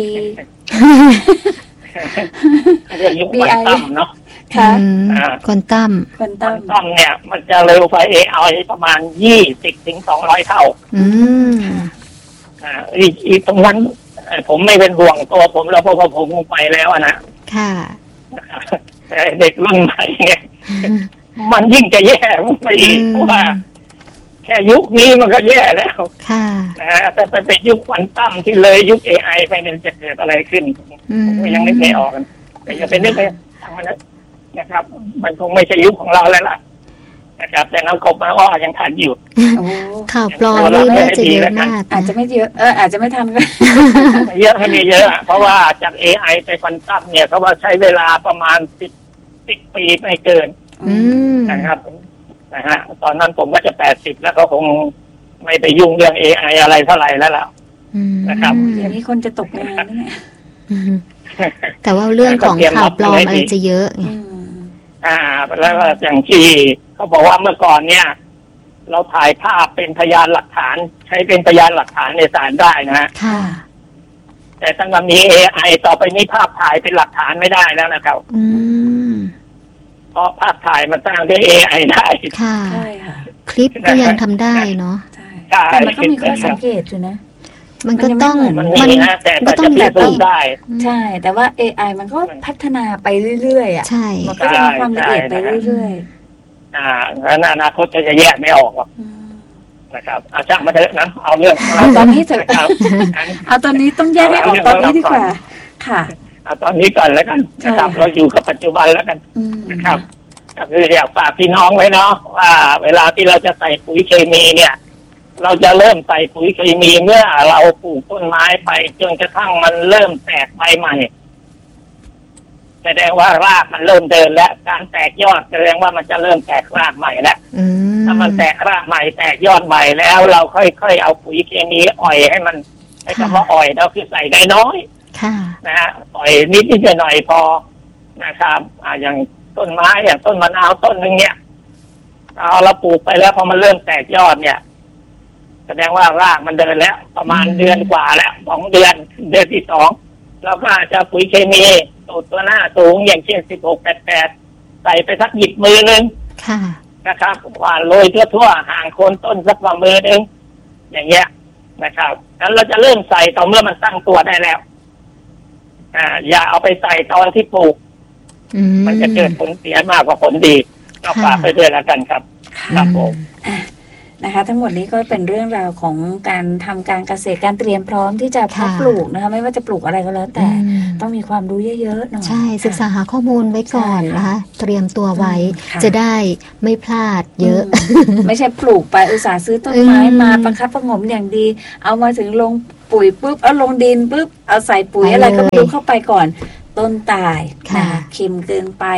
เรียกยุคควอนตัมเนาะค่ะควอนตัมควอนตัมเนี่ยมันจะเร็วกว่า เอ ไอ ประมาณยี่สิบถึงสองร้อยเท่าอืมอ่าอีอีตรงนั้นผมไม่เป็นห่วงตัวผมแล้วเพราะว่าผมไปแล้วนะค่ะแต่เด็กรุ่นใหม่เนี่ยมันยิ่งจะแย่ไปอีกเพราะว่าแค่ยุคนี้มันก็แย่แล้วค่ะนะแต่เป็นยุคควอนตัมที่เลยยุค เอ ไอ ไปเนี่ยจะเกิดอะไรขึ้นผมยังนึกไม่ออกแต่จะเป็นนึกไปทางนั้นนะครับมันคงไม่ใช่ยุคของเราแล้วล่ะนะครับแต่น้องกบมาอ้อยังทันอยู่ข่าวปลอมนี่น่าจะเยอะมากอาจจะไม่เยอะเอออาจจะไม่ทันก็เยอะให้มีเยอะเพราะว่าจาก เอ ไอ ไปควอนตัมเนี่ยเขาว่าใช้เวลาประมาณสิบสิบปีไม่เกินนะครับนะฮะตอนนั้นผมก็จะแปดสิบแล้วก็คงไม่ไปยุ่งเรื่อง เอ ไอ อะไรเท่าไหร่แล้วล่ะนะครับอย่างนี้คนจะตกงานนี่แต่ว่าเรื่องของข่าวปลอมอะไรจะเยอะอ่าแล้วอย่างที่เขาบอกว่าเมื่อก่อนเนี่ยเราถ่ายภาพเป็นพยานหลักฐานใช้เป็นพยานหลักฐานในศาลได้นะฮะค่ะแต่ตั้งแต่มี เอ ไอ ต่อไปนี้ภาพถ่ายเป็นหลักฐานไม่ได้แล้วนะครับอืมเพราะภาพถ่ายมันสร้างด้วย เอ ไอ ได้ค่ะใช่ค่ะคลิปก็ยังทำได้เนาะใช่แต่มันก็มีข้อสังเกตอยู่นะมันก็ต้องมันก็ต้องแบบได้ใช่แต่ว่า เอ ไอ มันก็พัฒนาไปเรื่อยๆอ่ะใช่มันก็จะมีความละเอียดไปเรื่อยๆอ่าแล้วอนาคตจะแยกไม่ออกหรอกนะครับเอาช่างมาเถอะนะเอาเรื่องเอาตอนนี้เถอะเอาตอนนี้ต้องแยกให้ออกตอนนี้ดีกว่าค่ะเอาตอนนี้ก่อนแล้วกันนะครับเราอยู่กับปัจจุบันแล้วกันนะครับก็คืออยากฝากพี่น้องไว้เนาะว่าเวลาที่เราจะใส่ปุ๋ยเคมีเนี่ยเราจะเริ่มใส่ปุ๋ยเคมีเมื่อเราปลูกต้นไม้ไปจนกระทั่งมันเริ่มแตกใบใหม่แสดงว่ารากมันเริ่มเดินแล้วการแตกยอดแสดงว่ามันจะเริ่มแตกรากใหม่แล้วถ้ามันแตกรากใหม่แตกยอดใหม่แล้วเราค่อยๆเอาปุ๋ยเคมีอ่อยให้มันให้คำว่าอ่อยเราคือใส่ได้น้อยนะฮะอ่อยนิดนิดหน่อยพอนะครับอ่าอย่างต้นไม้อย่างต้นมะนาวต้นนึงเนี่ยเอาเราปลูกไปแล้วพอมันเริ่มแตกยอดเนี่ยแสดงว่ารากมันเดินแล้วประมาณเดือนกว่าแล้วสองเดือนเดือนที่สองเราก็อาจจะปุ๋ยเคมีสูตรตัวหน้าสูงอย่างเช่นสิบหกแปดแปดใส่ไปสักหยิบมือนึงนะครับหว่านโรยทั่วๆห่างโคนต้นสักฝ่ามือนึงอย่างเงี้ยนะครับแล้วเราจะเริ่มใส่ต่อเมื่อมันตั้งตัวได้แล้วอ่าอย่าเอาไปใส่ตอนที่ปลูกมันจะเกิดผลเสียมากกว่าผลดีก็ฝากไปด้วยแล้วกันครับครับผมนะคะทั้งหมดนี้ก็เป็นเรื่องราวของการทำการเกษตรการเตรียมพร้อมที่จะเพาะปลูกนะคะไม่ว่าจะปลูกอะไรก็แล้วแต่ต้องมีความรู้เยอะๆหน่อยใช่ศึกษาหาข้อมูลไว้ก่อนนะคะเตรียมตัวไว้จะได้ไม่พลาดเยอะไม่ใช่ปลูกไปอุตส่าห์ซื้อต้นไม้มาประคับประงมอย่างดีเอามาถึงลงปุ๋ยปุ๊บเอาลงดินปุ๊บเอาใส่ปุ๋ยอะไรก็ไม่รู้เข้าไปก่อนต้นตายนะคะเค็มเกินไป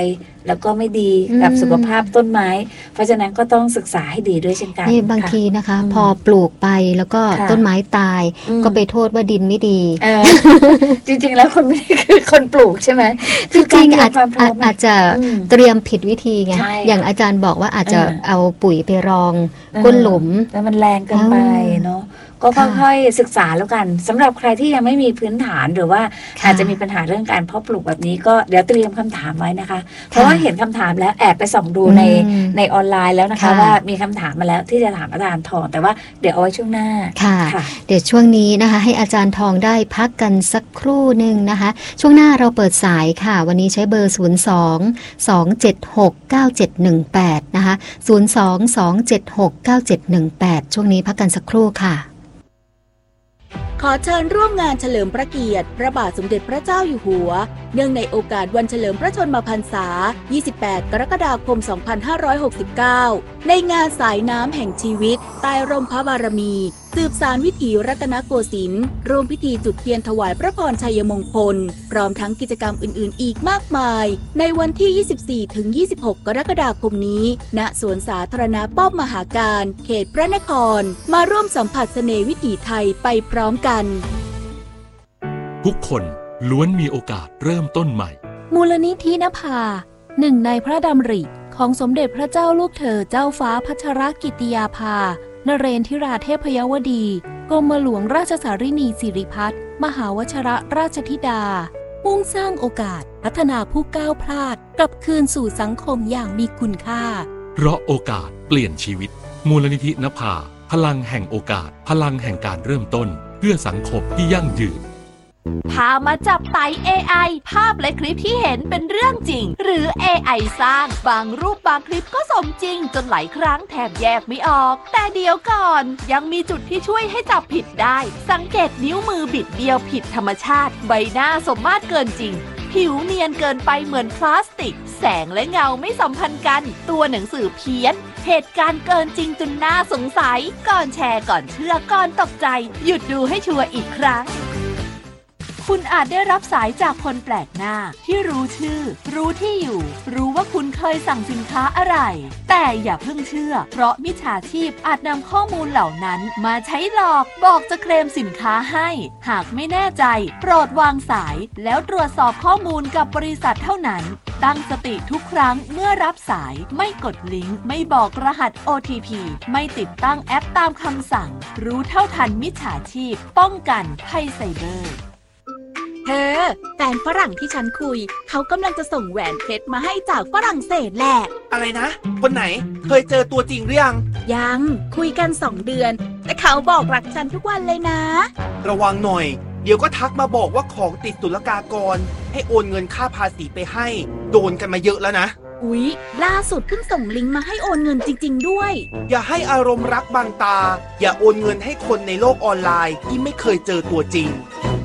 แล้วก็ไม่ดีกับสุขภาพต้นไม้เพราะฉะนั้นก็ต้องศึกษาให้ดีด้วยเช่นกันนี่บางทีนะคะพอปลูกไปแล้วก็ต้นไม้ตายก็ไปโทษว่าดินไม่ดีจริงๆแล้วคนไม่ได้คือคนปลูกใช่ไหมจริงๆอาจอาจจะเตรียมผิดวิธีไงอย่างอาจารย์บอกว่าอาจจะเอาปุ๋ยไปรองก้นหลุมแล้วมันแรงเกินไปเนาะก็ค่อยๆศึกษาแล้วกันสำหรับใครที่ยังไม่มีพื้นฐานหรือว่าอาจจะมีปัญหาเรื่องการเพาะปลูกแบบนี้ก็เดี๋ยวเตรียมคำถามไว้นะคะเพราะว่าเห็นคำถามแล้วแอบไปส่องดูในในออนไลน์แล้วนะคะว่ามีคำถามมาแล้วที่จะถามอาจารย์ทองแต่ว่าเดี๋ยวเอาไว้ช่วงหน้าค่ะเดี๋ยวช่วงนี้นะคะให้อาจารย์ทองได้พักกันสักครู่หนึ่งนะคะช่วงหน้าเราเปิดสายค่ะวันนี้ใช้เบอร์ศูนย์ สอง สอง เจ็ด หก เก้า เจ็ด หนึ่ง แปดนะคะศูนย์ สอง สอง เจ็ด หก เก้า เจ็ด หนึ่ง แปดช่วงนี้พักกันสักครู่ค่ะขอเชิญร่วมงานเฉลิมพระเกียรติพระบาทสมเด็จพระเจ้าอยู่หัวเนื่องในโอกาสวันเฉลิมพระชนมพรรษายี่สิบแปดกรกฎาคมสองพันห้าร้อยหกสิบเก้าในงานสายน้ำแห่งชีวิตใต้ร่มพระบารมีสืบสานวิถีรัตนโกสินทร์ร่วมพิธีจุดเทียนถวายพระพรชัยมงคลพร้อมทั้งกิจกรรมอื่นๆอีกมากมายในวันที่ ยี่สิบสี่ถึงยี่สิบหก กรกฎาคมนี้ณสวนสาธารณะป้อมมหาการเขตพระนครมาร่วมสัมผัสเสน่ห์วิถีไทยไปพร้อมกันทุกคนล้วนมีโอกาสเริ่มต้นใหม่มูลนิธินภาหนึ่งในพระดำริของสมเด็จพระเจ้าลูกเธอเจ้าฟ้าพัชรกิติยาภานเรนทิราเทพยวดีกรมหลวงราชสารินีสิริพัฒน์มหาวชรราชธิดามุ่งสร้างโอกาสพัฒนาผู้ก้าวพลาดกลับคืนสู่สังคมอย่างมีคุณค่าเพราะโอกาสเปลี่ยนชีวิตมูลนิธินภาพลังแห่งโอกาสพลังแห่งการเริ่มต้นเพื่อสังคมที่ยั่งยืนพามาจับไต่ เอ ไอ ภาพและคลิปที่เห็นเป็นเรื่องจริงหรือ เอ ไอ สร้างบางรูปบางคลิปก็สมจริงจนหลายครั้งแทบแยกไม่ออกแต่เดี๋ยวก่อนยังมีจุดที่ช่วยให้จับผิดได้สังเกตนิ้วมือบิดเบี้ยวผิดธรรมชาติใบหน้าสมมาตรเกินจริงผิวเนียนเกินไปเหมือนพลาสติกแสงและเงาไม่สัมพันธ์กันตัวหนังสือเพี้ยนเหตุการณ์เกินจริงจนน่าสงสัยก่อนแชร์ก่อนเชื่อก่อนตกใจหยุดดูให้ชัวร์อีกครั้งคุณอาจได้รับสายจากคนแปลกหน้าที่รู้ชื่อรู้ที่อยู่รู้ว่าคุณเคยสั่งสินค้าอะไรแต่อย่าเพิ่งเชื่อเพราะมิจฉาชีพอาจนำข้อมูลเหล่านั้นมาใช้หลอกบอกจะเคลมสินค้าให้หากไม่แน่ใจโปรดวางสายแล้วตรวจสอบข้อมูลกับบริษัทเท่านั้นตั้งสติทุกครั้งเมื่อรับสายไม่กดลิงก์ไม่บอกรหัส โอ ที พี ไม่ติดตั้งแอปตามคำสั่งรู้เท่าทันมิจฉาชีพป้องกันภัยไซเบอร์เธอแฟนฝรั่งที่ฉันคุยเขากำลังจะส่งแหวนเพชรมาให้จากฝรั่งเศสแหละอะไรนะคนไหนเคยเจอตัวจริงหรือยังยังคุยกันสองเดือนแต่เขาบอกรักฉันทุกวันเลยนะระวังหน่อยเดี๋ยวก็ทักมาบอกว่าของติดศุลกากรให้โอนเงินค่าภาษีไปให้โดนกันมาเยอะแล้วนะอุ๊ยล่าสุดเพิ่งส่งลิงก์มาให้โอนเงินจริงๆด้วยอย่าให้อารมณ์รักบังตาอย่าโอนเงินให้คนในโลกออนไลน์ที่ไม่เคยเจอตัวจริง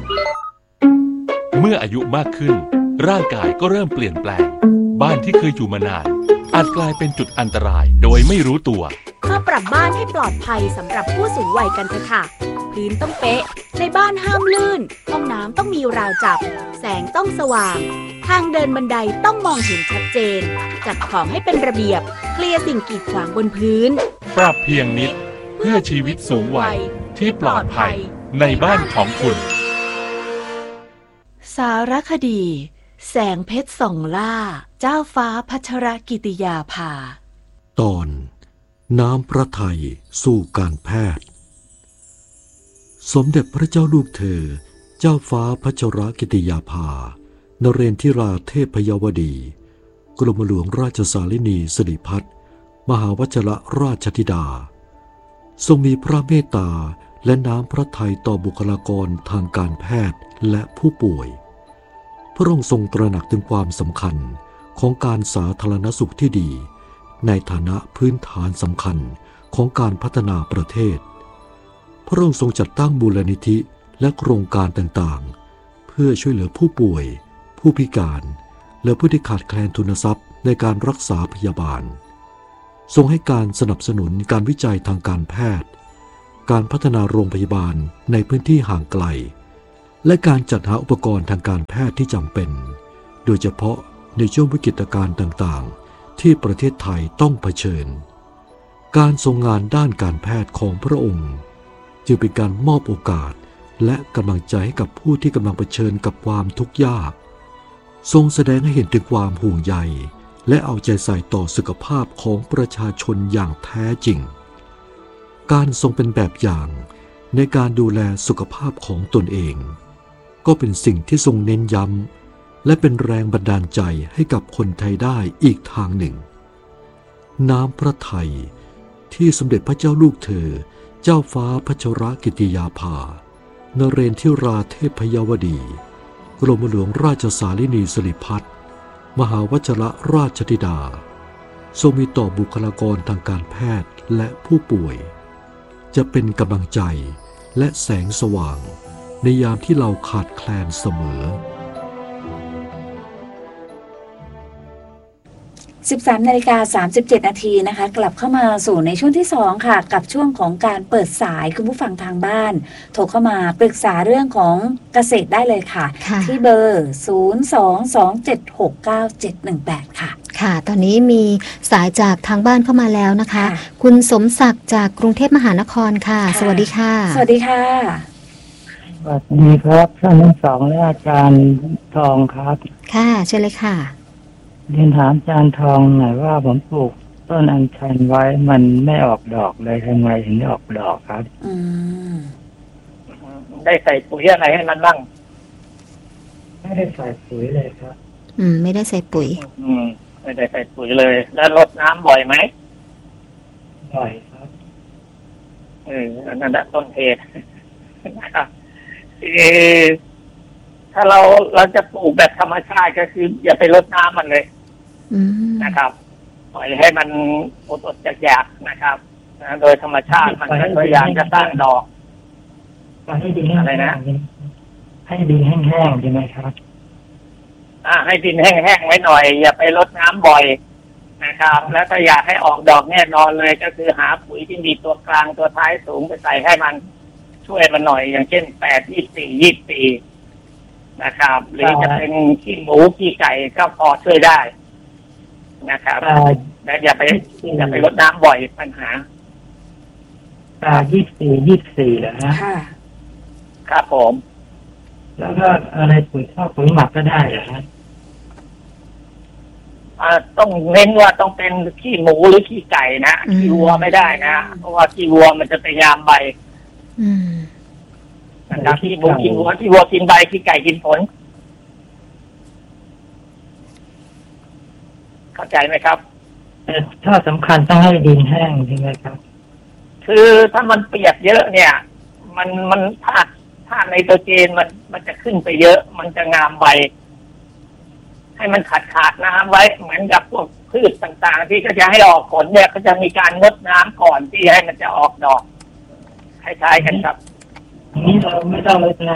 เมื่ออายุมากขึ้นร่างกายก็เริ่มเปลี่ยนแปลงบ้านที่เคยอยู่มานานอาจกลายเป็นจุดอันตรายโดยไม่รู้ตัวมาปรับบ้านให้ปลอดภัยสำหรับผู้สูงวัยกันเถอะค่ะพื้นต้องเป๊ะในบ้านห้ามลื่นห้องน้ำต้องมีราวจับแสงต้องสว่างทางเดินบันไดต้องมองเห็นชัดเจนจัดของให้เป็นระเบียบเคลียร์สิ่งกีดขวางบนพื้นปรับเพียงนิดเพื่อชีวิตสูงวัยที่ปลอดภัยในบ้านของคุณสารคดีแสงเพชรส่องล่าเจ้าฟ้าพัชรกิติยาภาตอนน้ำพระทัยสู่การแพทย์สมเด็จพระเจ้าลูกเธอเจ้าฟ้าพัชรกิติยาภานเรนทิราเทพยวดีกรมหลวงราชสารินีสิริพัฒน์มหาวชรราชธิดาทรงมีพระเมตตาและน้ำพระทัยต่อบุคลากรทางการแพทย์และผู้ป่วยพระองค์ทรงตระหนักถึงความสำคัญของการสาธารณสุขที่ดีในฐานะพื้นฐานสำคัญของการพัฒนาประเทศพระองค์ทรงจัดตั้งมูลนิธิและโครงการต่างๆเพื่อช่วยเหลือผู้ป่วยผู้พิการและผู้ที่ขาดแคลนทุนทรัพย์ในการรักษาพยาบาลทรงให้การสนับสนุนการวิจัยทางการแพทย์การพัฒนาโรงพยาบาลในพื้นที่ห่างไกลและการจัดหาอุปกรณ์ทางการแพทย์ที่จำเป็นโดยเฉพาะในช่วงวิกฤตการณ์ต่างๆที่ประเทศไทยต้องเผชิญการทรงงานด้านการแพทย์ของพระองค์จึงเป็นการมอบโอกาสและกำลังใจให้กับผู้ที่กำลังเผชิญกับความทุกข์ยากทรงแสดงให้เห็นถึงความห่วงใยและเอาใจใส่ต่อสุขภาพของประชาชนอย่างแท้จริงการทรงเป็นแบบอย่างในการดูแลสุขภาพของตนเองก็เป็นสิ่งที่ทรงเน้นย้ำและเป็นแรงบันดาลใจให้กับคนไทยได้อีกทางหนึ่งน้ำพระทัยที่สมเด็จพระเจ้าลูกเธอเจ้าฟ้าพัชรกิติยาภานเรนทิราเทพยวดีกรมหลวงราชสารินีสิริพัฒน์มหาวชิรราชธิดาทรงมีต่อบุคลากรทางการแพทย์และผู้ป่วยจะเป็นกำลังใจและแสงสว่างในยามที่เราขาดแคลนเสมอสิบสามนาฬิกาสามสิบเจ็ดนาทีนะคะกลับเข้ามาสู่ในช่วงที่สองค่ะกับช่วงของการเปิดสายคุณผู้ฟังทางบ้านโทรเข้ามาปรึกษาเรื่องของเกษตรได้เลยค่ะที่เบอร์ศูนย์ สอง สอง เจ็ด หก เก้า เจ็ด หนึ่ง แปดค่ะค่ะตอนนี้มีสายจากทางบ้านเข้ามาแล้วนะคะคุณสมศักดิ์จากกรุงเทพมหานครค่ะสวัสดีค่ะสวัสดีค่ะสวัสดีครับท่านทั้งสองและอาจารย์ทองครับค่ะเชิญเลยค่ะเรียนถามอาจารย์ทองหน่อยว่าผมปลูกต้นอัญชันไว้มันไม่ออกดอกเลยทำไมถึงไม่ออกดอกครับอืมได้ใส่ปุ๋ยอะไรให้มันบ้างไม่ได้ใส่ปุ๋ยเลยครับอืมไม่ได้ใส่ปุ๋ยอืมไม่ได้ใส่ปุ๋ยเลยแล้วรดน้ำบ่อยไหมบ่อยครับเออนั่นแหละต้นเหตุนะครับเออถ้าเราเราจะปลูกแบบธรรมชาติก็คืออย่าไปรดน้ำมันเลยนะครับปล่อยให้มันอดอดอยากๆนะครับนะโดยธรรมชาติมันก็พยายามจะสร้างดอกให้ดินอะไรนะให้ดินแห้งๆใช่ไหมครับอ่าให้ดินแห้งๆไว้หน่อยอย่าไปรดน้ำบ่อยนะครับแล้วก็อยากให้ออกดอกแน่นอนเลยก็คือหาปุ๋ยที่มีตัวกลางตัวท้ายสูงไปใส่ให้มันช่วยมันหน่อยอย่างเช่นแปดยี่สี่ยี่สี่นะครับหรือจะเป็นขี้หมูขี้ไก่ก็พอช่วยได้นะครับแต่อย่าไปอย่าไปรดน้ำบ่อยปัญหาตายี่สี่ยี่สี่เหรอฮะครับผมแล้วก็อะไรปุ๋ยข้าวปุ๋ยหมักก็ได้เหรอฮะอ่าต้องเน้นว่าต้องเป็นขี้หมูหรือขี้ไก่นะขี้วัวไม่ได้นะเพราะว่าขี้วัวมันจะไปยามใบนะครับขี้หมูกินวัวขี้วัวกินใบขี้ไก่กินผลเข้าใจไหมครับถ้าสำคัญต้องให้ดินแห้งใช่ไหมครับคือถ้ามันเปียกเยอะเนี่ยมันมันธาตุธาตุไนโตรเจนมันมันจะขึ้นไปเยอะมันจะงามใบให้มันขาดขาดน้ำไว้เหมือนกับพวกพืชต่างๆที่เขาจะให้ออกผลเนี่ยเขาจะมีการงดน้ำก่อนที่ให้มันจะออกดอกคล้ายๆกันครับนี่เราไม่ต้องลดน้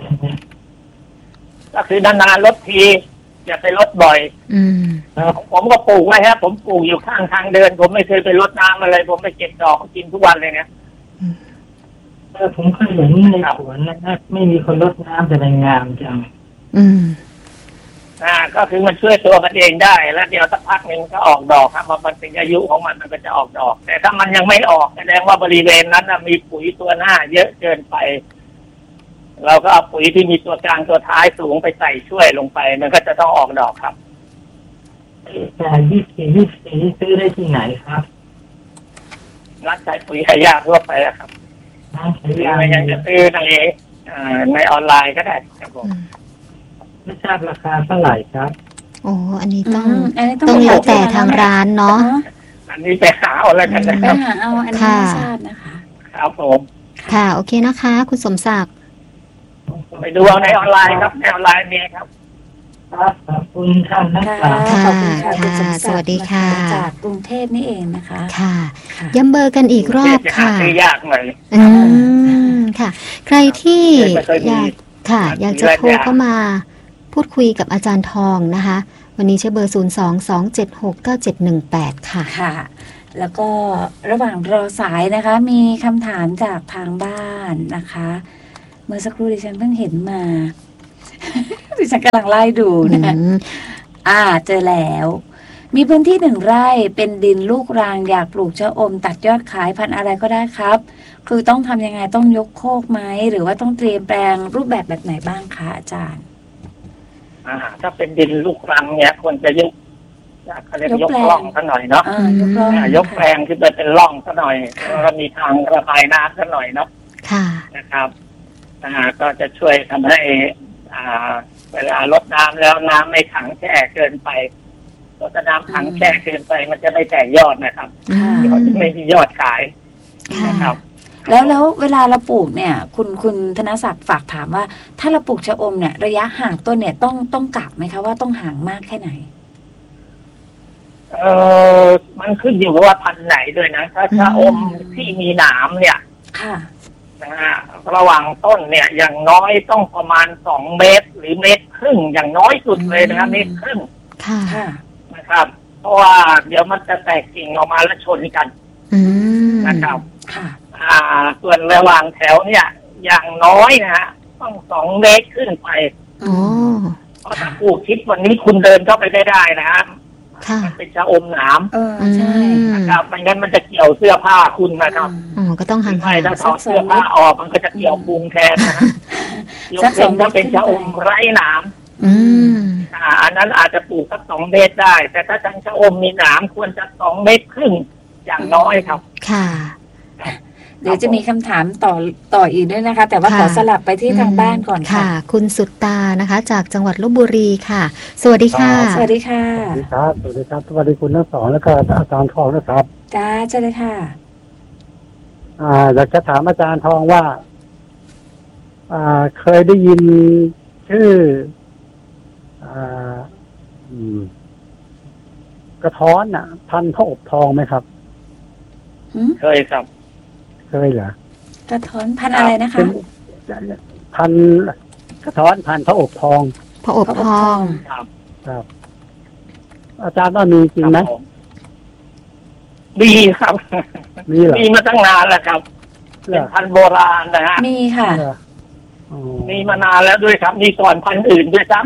ำก็คือนานๆลดทีอย่าไปลดบ่อยอืมผมก็ปลูกไว้ฮะผมปลูกอยู่ข้างทางเดินผมไม่เคยไปลดน้ำอะไรผมไปเก็บดอกกินทุกวันเลยเนี่ยเออผมเคยเห็นในสวนนะครับไม่มีคนลดน้ำแต่ในงามจังอืมอ่าก็คือมันช่วยตัวมันเองได้แล้วเดี๋ยวสักพักหนึ่งก็ออกดอกครับมันเป็นอายุของมันมันก็จะออกดอกแต่ถ้ามันยังไม่ออกแสดงว่าบริเวณนั้นมีปุ๋ยตัวหน้าเยอะเกินไปเราก็เอาปุ๋ยที่มีตัวกลางตัวท้ายสูงไปใส่ช่วยลงไปมันก็จะต้องออกดอกครับแต่ยี่สิบยี่สิบซื้อได้ที่ไหนครับร้านขายปุ๋ยขายยาทั่วไปครับร้านขายยาไม่ยังจะซื้อในในออนไลน์ก็ได้ครับผมไม่ทราบราคาเท่าไหร่ครับโอ้อันนี้ต้องต้องแล้วแต่ทางร้านเนาะอันนี้ไปหาเอาแล้วกันนะครับไปหาเอาอันนี้ไม่ทราบนะคะครับผมค่ะโอเคนะคะคุณสมศักดิ์ไปดูเอาในออนไลน์ครับในออนไลน์มีครับครับขอบคุณท่านนะคะขอบคุณค่ะคุณสมศักดิ์สวัสดีค่ะจากกรุงเทพนี่เองนะคะค่ะย้ำเบอร์กันอีกรอบค่ะยากหน่อยอืมค่ะใครที่อยากค่ะอยากจะโทรเข้ามาพูดคุยกับอาจารย์ทองนะคะวันนี้ใช้เบอร์ศูนย์ สอง สอง เจ็ด หก เก้า เจ็ด หนึ่ง แปดค่ะค่ะแล้วก็ระหว่างรอสายนะคะมีคำถามจากทางบ้านนะคะเมื่อสักครู่ดิฉันเพิ่งเห็นมาดิฉันกำลังไล่ดูนะอ่าเจอแล้วมีพื้นที่หนึ่งไร่เป็นดินลูกรังอยากปลูกชะอมตัดยอดขายพันธุ์อะไรก็ได้ครับคือต้องทำยังไงต้องยกโคกไหมหรือว่าต้องเตรียมแปลงรูปแบบแบบไหนบ้างคะอาจารย์อ่าถ้าเป็นดินลูกรังเนี่ยควรจะยกเขาเรียกยกร่องซะหน่อยเนาะยกร่องยกแปลงขึ้นไปเป็นร่องซะหน่อยแล้วมีทางระบายน้ำซะหน่อยเนาะนะครับอ่าก็จะช่วยทำให้อ่าเวลาลดน้ำแล้วน้ำไม่ขังแช่เกินไปลดน้ำขังแช่เกินไปมันจะไม่แตกยอดนะครับเขาจะไม่มียอดขายนะครับแล้วแล้วเวลาเราปลูกเนี่ยคุณคุณธนศักดิ์ฝากถามว่าถ้าเราปลูกชะอมเนี่ยระยะห่างต้นเนี่ยต้องต้องกะไหมคะว่าต้องห่างมากแค่ไหนเออมันขึ้นอยู่กับว่าพันธุ์ไหนด้วยนะถ้าชะอมที่มีหนามเนี่ยค่ะนะฮะระหว่างต้นเนี่ยอย่างน้อยต้องประมาณสองเมตรหรือเมตรครึ่งอย่างน้อยสุดเลยนะครับเมตรครึ่งค่ะนะครับเพราะว่าเดี๋ยวมันจะแตกกิ่งออกมาแล้วชนกันนะครับค่ะอ่าส่วนระหว่างแถวเนี่ยอย่างน้อยนะฮะต้องสองเมตรขึ้นไปเพราะถ้าปลูกชิดวันนี้คุณเดินเข้าไปได้ได้นะครับมันเป็นชะอมหนามเออใช่นะครับไม่งั้นมันจะเกี่ยวเสื้อผ้าคุณนะครับอ๋อก็ต้องห่างๆไม่ถ้าถอดเสื้อผ้าออกมันก็จะเกี่ยวพุงแทนนะยกเว้นถ้าเป็นชะอมไร้หนามอืมอ่าอันนั้นอาจจะปลูกสักสองเมตรได้แต่ถ้าทั้งชะอมมีหนามควรจะสองเมตรครึ่งอย่างน้อยครับค่ะเดี๋ยวจะมีคำถามต่อต่ออีกด้วยนะคะแต่ว่าขอสลับไปที่ทางบ้านก่อนค่ะคุณสุตตานะคะจากจังหวัดลพบุรีค่ะสวัสดีค่ะสวัสดีค่ะสวัสดีครับสวัสดีครับสวัสดีคุณทั้งสองแล้วก็อาจารย์ทองนะครับจ้าเชิญเลยค่ะอ่าอยากจะถามอาจารย์ทองว่าอ่าเคยได้ยินชื่ออ่าอืมกระท้อนอ่ะพันธุ์พระอบทองไหมครับเคยครับเคยเหรอกระท้อนพันอะไรนะคะพันกระท้อนพันพระอบทองพระอบทองครับครับอาจารย์ว่ามีจริงไหมมีครับมีเหรอมีมาตั้งนานแล้วครับเป็นพันโบราณนะฮะมีค่ะมีมานานแล้วด้วยครับมีก่อนพันอื่นด้วยซ้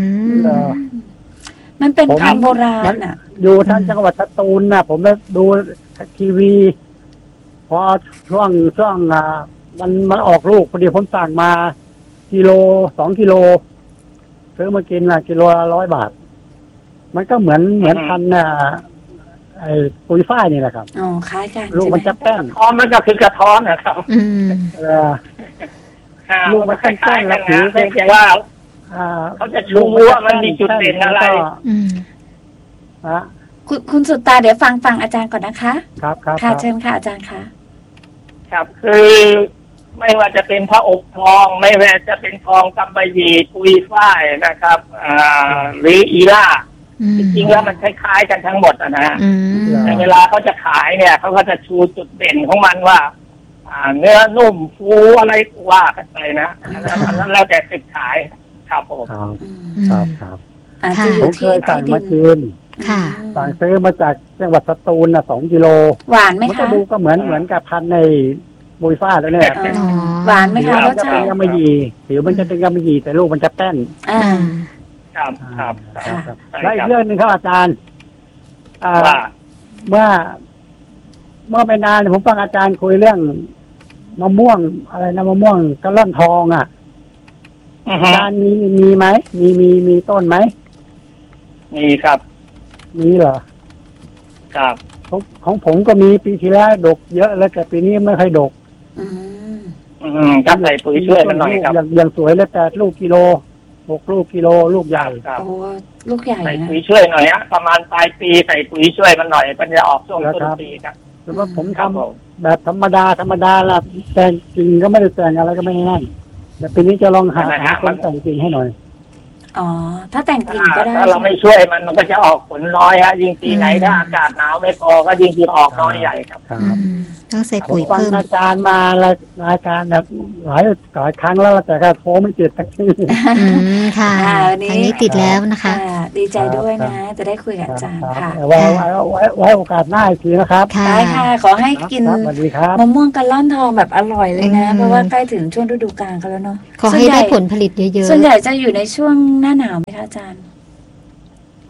ำมันเป็นพันโบราณอ่ะอยู่ท่านจังหวัดสตูลนะผมได้ดูทีวีพอช่วงช่วงอ่ามันมันออกลูกพอดีผมสั่งมากิโลสองกิโลซื้อมากินนะกิโลละร้อยบาทมันก็เหมือนเหมือนพันน่ะไอ้ปุยฝ้ายนี่แหละครับอ๋อคล้ายกันลูกมันจะแป้นท้อนมันก็คือกระท้อนนะครับอืมเออลูกมันแป้นแล้วถือเพียงว่าเขาจะชูว่ามันมีจุดเด่นอะไรอืมฮะคุณคุณสุตตาเดี๋ยวฟังฟังอาจารย์ก่อนนะคะครับครับค่ะเชิญค่ะอาจารย์ค่ะครับคือไม่ว่าจะเป็นพระอบทองไม่ว่าจะเป็นทองกำมะหยี่ปุยฝ้ายนะครับอ่าหรืออีล่าจริงๆแล้วมันคล้ายๆกันทั้งหมดนะฮะแต่เวลาเขาจะขายเนี่ยเขาก็จะชูจุดเด่นของมันว่าอ่าเนื้อนุ่มฟูอะไรว่ากันไปนะอันนั้นแล้วแต่ติดขายครับผมครับครับผมเคยสั่งมากินสั่งซื้อมาจากจังหวัดสตูลนะสองกิโลหวานไหมคะมันก็ดูก็เหมือนเหมือนกับพันในบุยฟ้าแล้วเนี่ยหวานไหมคะรสชาติกำมะหยี่ผิวมันจะเป็นกำมะหยี่แต่ลูกมันจะแป้นอ่าครับครับแล้วอีกเรื่องนึงครับอาจารย์อ่าเมื่อเมื่อไม่นานผมฟังอาจารย์คุยเรื่องมะม่วงอะไรนะมะม่วงกระล่อนทองอ่ะอาจารย์มีมีไหมมีมีมีต้นไหมมีครับมีเหรอครับของของผมก็มีปีที่แล้วดกเยอะแล้วแต่ปีนี้ไม่ค่อยดกอืมอืมครับใส่ปุ๋ยช่วยมันหน่อยครับอย่างอย่างสวยแล้วแต่ลูกกิโลหกลูกกิโลลูกใหญ่ครับโอ้ลูกใหญ่ใส่ปุ๋ยช่วยหน่อยฮะประมาณปลายปีใส่ปุ๋ยช่วยมันหน่อยมันจะออกช่วงต้นปีครับแต่ว่าผมทำแบบธรรมดาธรรมดาละแต่งจริงก็ไม่ได้แต่งอะไรก็ไม่นั่นแต่ปีนี้จะลองหาหาคนแต่งจริงให้หน่อยอ๋อถ้าแต่งจริงก็ได้ถ้าเราไม่ช่วยมันมันก็จะออกผลน้อยฮะยิ่งปีไหนถ้าอากาศหนาวไม่พอก็ยิ่งออกน้อยใหญ่ครับต้องใส่ปุ๋ยเพิ่มอาจารย์มารายการแบบหลายหลายครั้งแล้วแต่ก็โทรไม่ติดสักทีค่ะอันนี้ติดแล้วนะคะดีใจด้วยนะจะได้คุยกับอาจารย์ค่ะไว้ไว้ไว้ไว้โอกาสหน้าอีกทีนะครับได้ค่ะขอให้กินมะม่วงกะล่อนทองแบบอร่อยเลยนะเพราะว่าใกล้ถึงช่วงฤดูกาลกันแล้วเนาะขอให้ได้ผลผลิตเยอะๆส่วนใหญ่จะอยู่ในช่วงหน้าหนาวไหมคะอาจารย์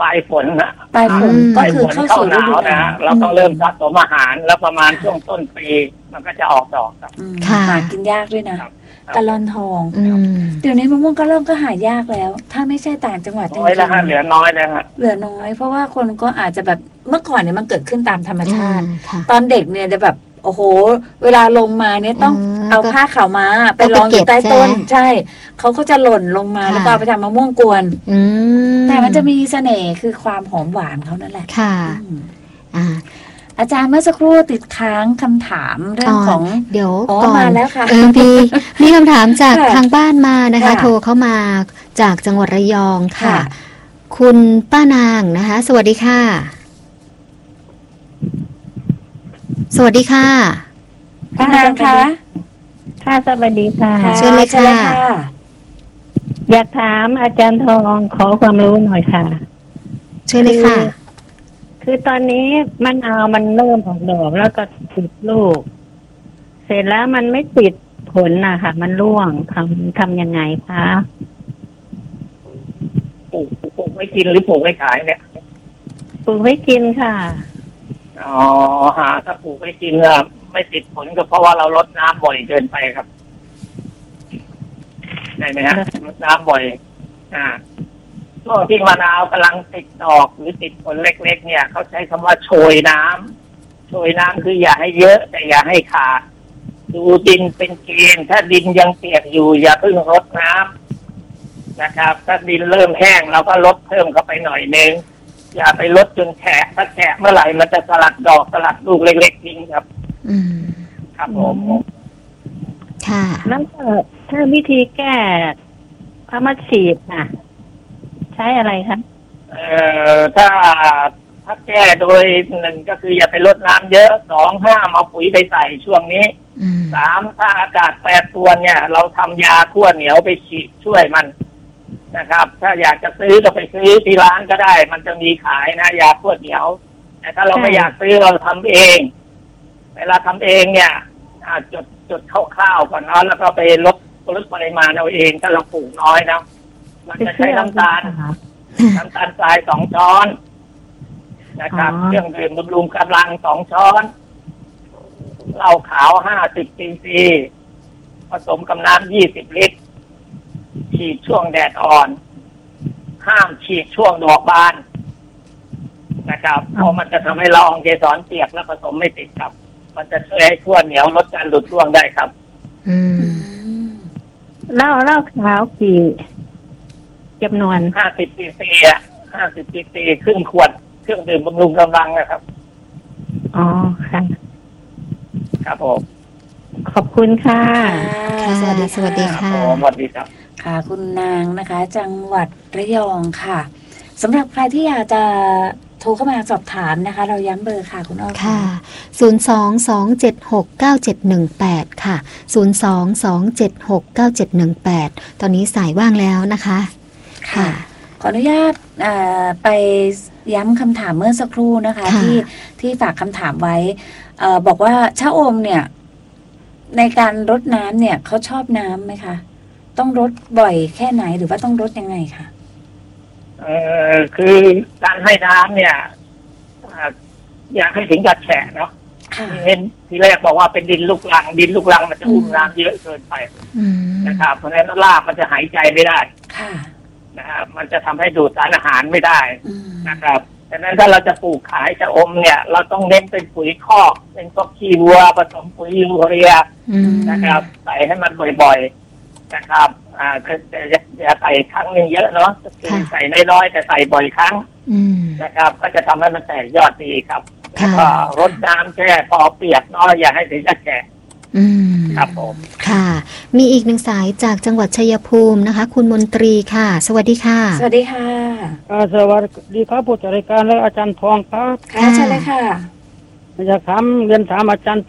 ปลายฝนนะปลายฝนก็คือเข้าสู่ฤดูหนาวเราต้องเริ่มสะสมอาหารแล้วประมาณช่วงต้นปีมันก็จะออกดอกครับหากินยากด้วยนะกะลอนทองเดี๋ยวนี้มะม่วงกะลอนก็หายากแล้ว ถ้าไม่ใช่ต่างจังหวัดจริงๆน้อยแล้วฮะเหลือน้อยแล้วฮะเหลือน้อยเพราะว่าคนก็อาจจะแบบเมื่อก่อนเนี่ยมันเกิดขึ้นตามธรรมชาติตอนเด็กเนี่ยจะแบบโอ้โหเวลาลงมาเนี่ยต้องเอาผ้าขาวม้าไปรองอยู่ใต้ต้นใช่เขาก็จะหล่นลงมาแล้วก็เอาไปทำมะม่วงกวนแต่มันจะมีเสน่ห์คือความหอมหวานเขานั่นแหละค่ะอ่าอาจารย์เมื่อสักครู่ติดค้างคำถามเรื่องของเดี๋ยวอ๋อมาแล้วค่ะเออพี่มีคำถามจากทางบ้านมานะคะโทรเข้ามาจากจังหวัดระยองค่ะคุณป้านางนะคะสวัสดีค่ะสวัสดีค่ะคุณนางคะค่ะสวัสดีค่ะเชิญเลยค่ะอยากถามอาจารย์ทองขอความรู้หน่อยค่ะเชิญเลยค่ะคือตอนนี้มะนาวมันเริ่มออกดอกแล้วก็ติดลูกเสร็จแล้วมันไม่ติดผลนะคะ มันร่วงทำทำยังไงคะปลูกปลูกไว้กินหรือปลูกไว้ขายเนี่ยปลูกไว้กินค่ะอ๋อฮะถ้าปลูกไว้กินอะไม่ติดผลก็เพราะว่าเราลดน้ำบ่อยเกินไปครับได้ไหมฮะลดน้ำบ่อยอ่าช่วงที่มะนาวกำลังติดดอกหรือติดผลเล็กๆเนี่ยเขาใช้คำว่าโชยน้ำโชยน้ำคืออย่าให้เยอะแต่อย่าให้ขาดดูดินเป็นเกณฑ์ถ้าดินยังเปียกอยู่อย่าเพิ่งรดน้ำนะครับถ้าดินเริ่มแห้งเราก็ลดเพิ่มเข้าไปหน่อยนึงอย่าไปลดจนแฉะถ้าแฉะเมื่อไหร่มันจะสลัดดอกสลัดลูกเล็กๆทิ้งครับอืมครับผมค่ะแล้วก็ถ้าวิธีแก้เอามาฉีดน่ะใช้อะไรคะเอ่อถ้าถ้าแก้โดยหนึ่งก็คืออย่าไปลดน้ำเยอะสองห้ามเอาปุ๋ยไปใส่ช่วงนี้สามถ้าอากาศแปรปรวนเนี่ยเราทำยาทั่วเหนียวไปฉีดช่วยมันนะครับถ้าอยากจะซื้อก็ไปซื้อที่ร้านก็ได้มันจะมีขายนะยาทั่วเหนียวแต่ถ้าเราไม่อยากซื้อเราทำเองเวลาทำเองเนี่ยจดจดคร่าวๆก่อนเนาะแล้วก็ไปลดลดปริมาณเอาเองถ้าเราปลูกน้อยนะมันจะใช้น้ำตาลน้ำตาลทรายสองช้อนนะครับเครื่องดื่มบำรุงกำลังสองช้อนเหล้าขาวห้าสิบซีซีผสมกับน้ำยี่สิบลิตรฉีดช่วงแดดอ่อนห้ามฉีดช่วงดอกบานนะครับเพราะมันจะทำให้ละอองเกสรเปียกและผสมไม่ติดครับมันจะช่วยให้ทั่วเหนียวลดการหลุดร่วงได้ครับอืมเหล้าเหล้าขาวกี่จำนวนห้าสิบซีซีอ่ะห้าสิบซีซีครึ่งขวดเครื่องดื่มบำรุงกำลังนะครับอ๋อค่ะครับผมขอบคุณค่ะสวัสดีสวัสดีค่ะสวัสดีครับค่ะคุณนางนะคะจังหวัดระยองค่ะสำหรับใครที่อยากจะโทรเข้ามาสอบถามนะคะเราย้ำเบอร์ค่ะคุณอ้อค่ะศูนย์ สอง สอง เจ็ด หก เก้า เจ็ด หนึ่ง แปดค่ะศูนย์ สอง สอง เจ็ด หก เก้า เจ็ด หนึ่ง แปดตอนนี้สายว่างแล้วนะคะค่ะขออนุญาตไปย้ำคำถามเมื่อสักครู่นะคะที่ที่ฝากคำถามไว้บอกว่าชะอมเนี่ยในการรดน้ำเนี่ยเขาชอบน้ำไหมคะต้องรดบ่อยแค่ไหนหรือว่าต้องรดยังไงคะเอ่อคือการให้น้ำเนี่ยอยากให้ถึงกับแฉะเนาะเห็นทีแรกบอกว่าเป็นดินลูกรังดินลูกรังมันจะอุ้มน้ำเยอะเกินไปนะครับเพราะฉะนั้นรากมันจะหายใจไม่ได้นะครับมันจะทำให้ดูดสารอาหารไม่ได้นะครับดังนั้นถ้าเราจะปลูกขายชะอมเนี่ยเราต้องเน้นเป็นปุ๋ยคอกเป็นพวกขี้วัวผสมปุ๋ยยูเรียนะครับใส่ให้มันบ่อยๆนะครับอ่าคือจะใส่ครั้งหนึ่งเยอะเนาะใส่น้อยๆแต่ใส่บ่อยครั้งนะครับก็จะทำให้มันแตกยอดดีครับแล้วก็รดน้ำแค่พอเปียกน้อยอย่าให้ถึงกับแฉะครับผมค่ะมีอีกหนึ่งสายจากจังหวัดชัยภูมินะคะคุณมนตรีค่ะสวัสดีค่ะสวัสดีค่ะสวัสดีครับผู้จัดรายการและอาจารย์ทองครับค่ะใช่เลยค่ะอยากถามเรียนถามอาจารย์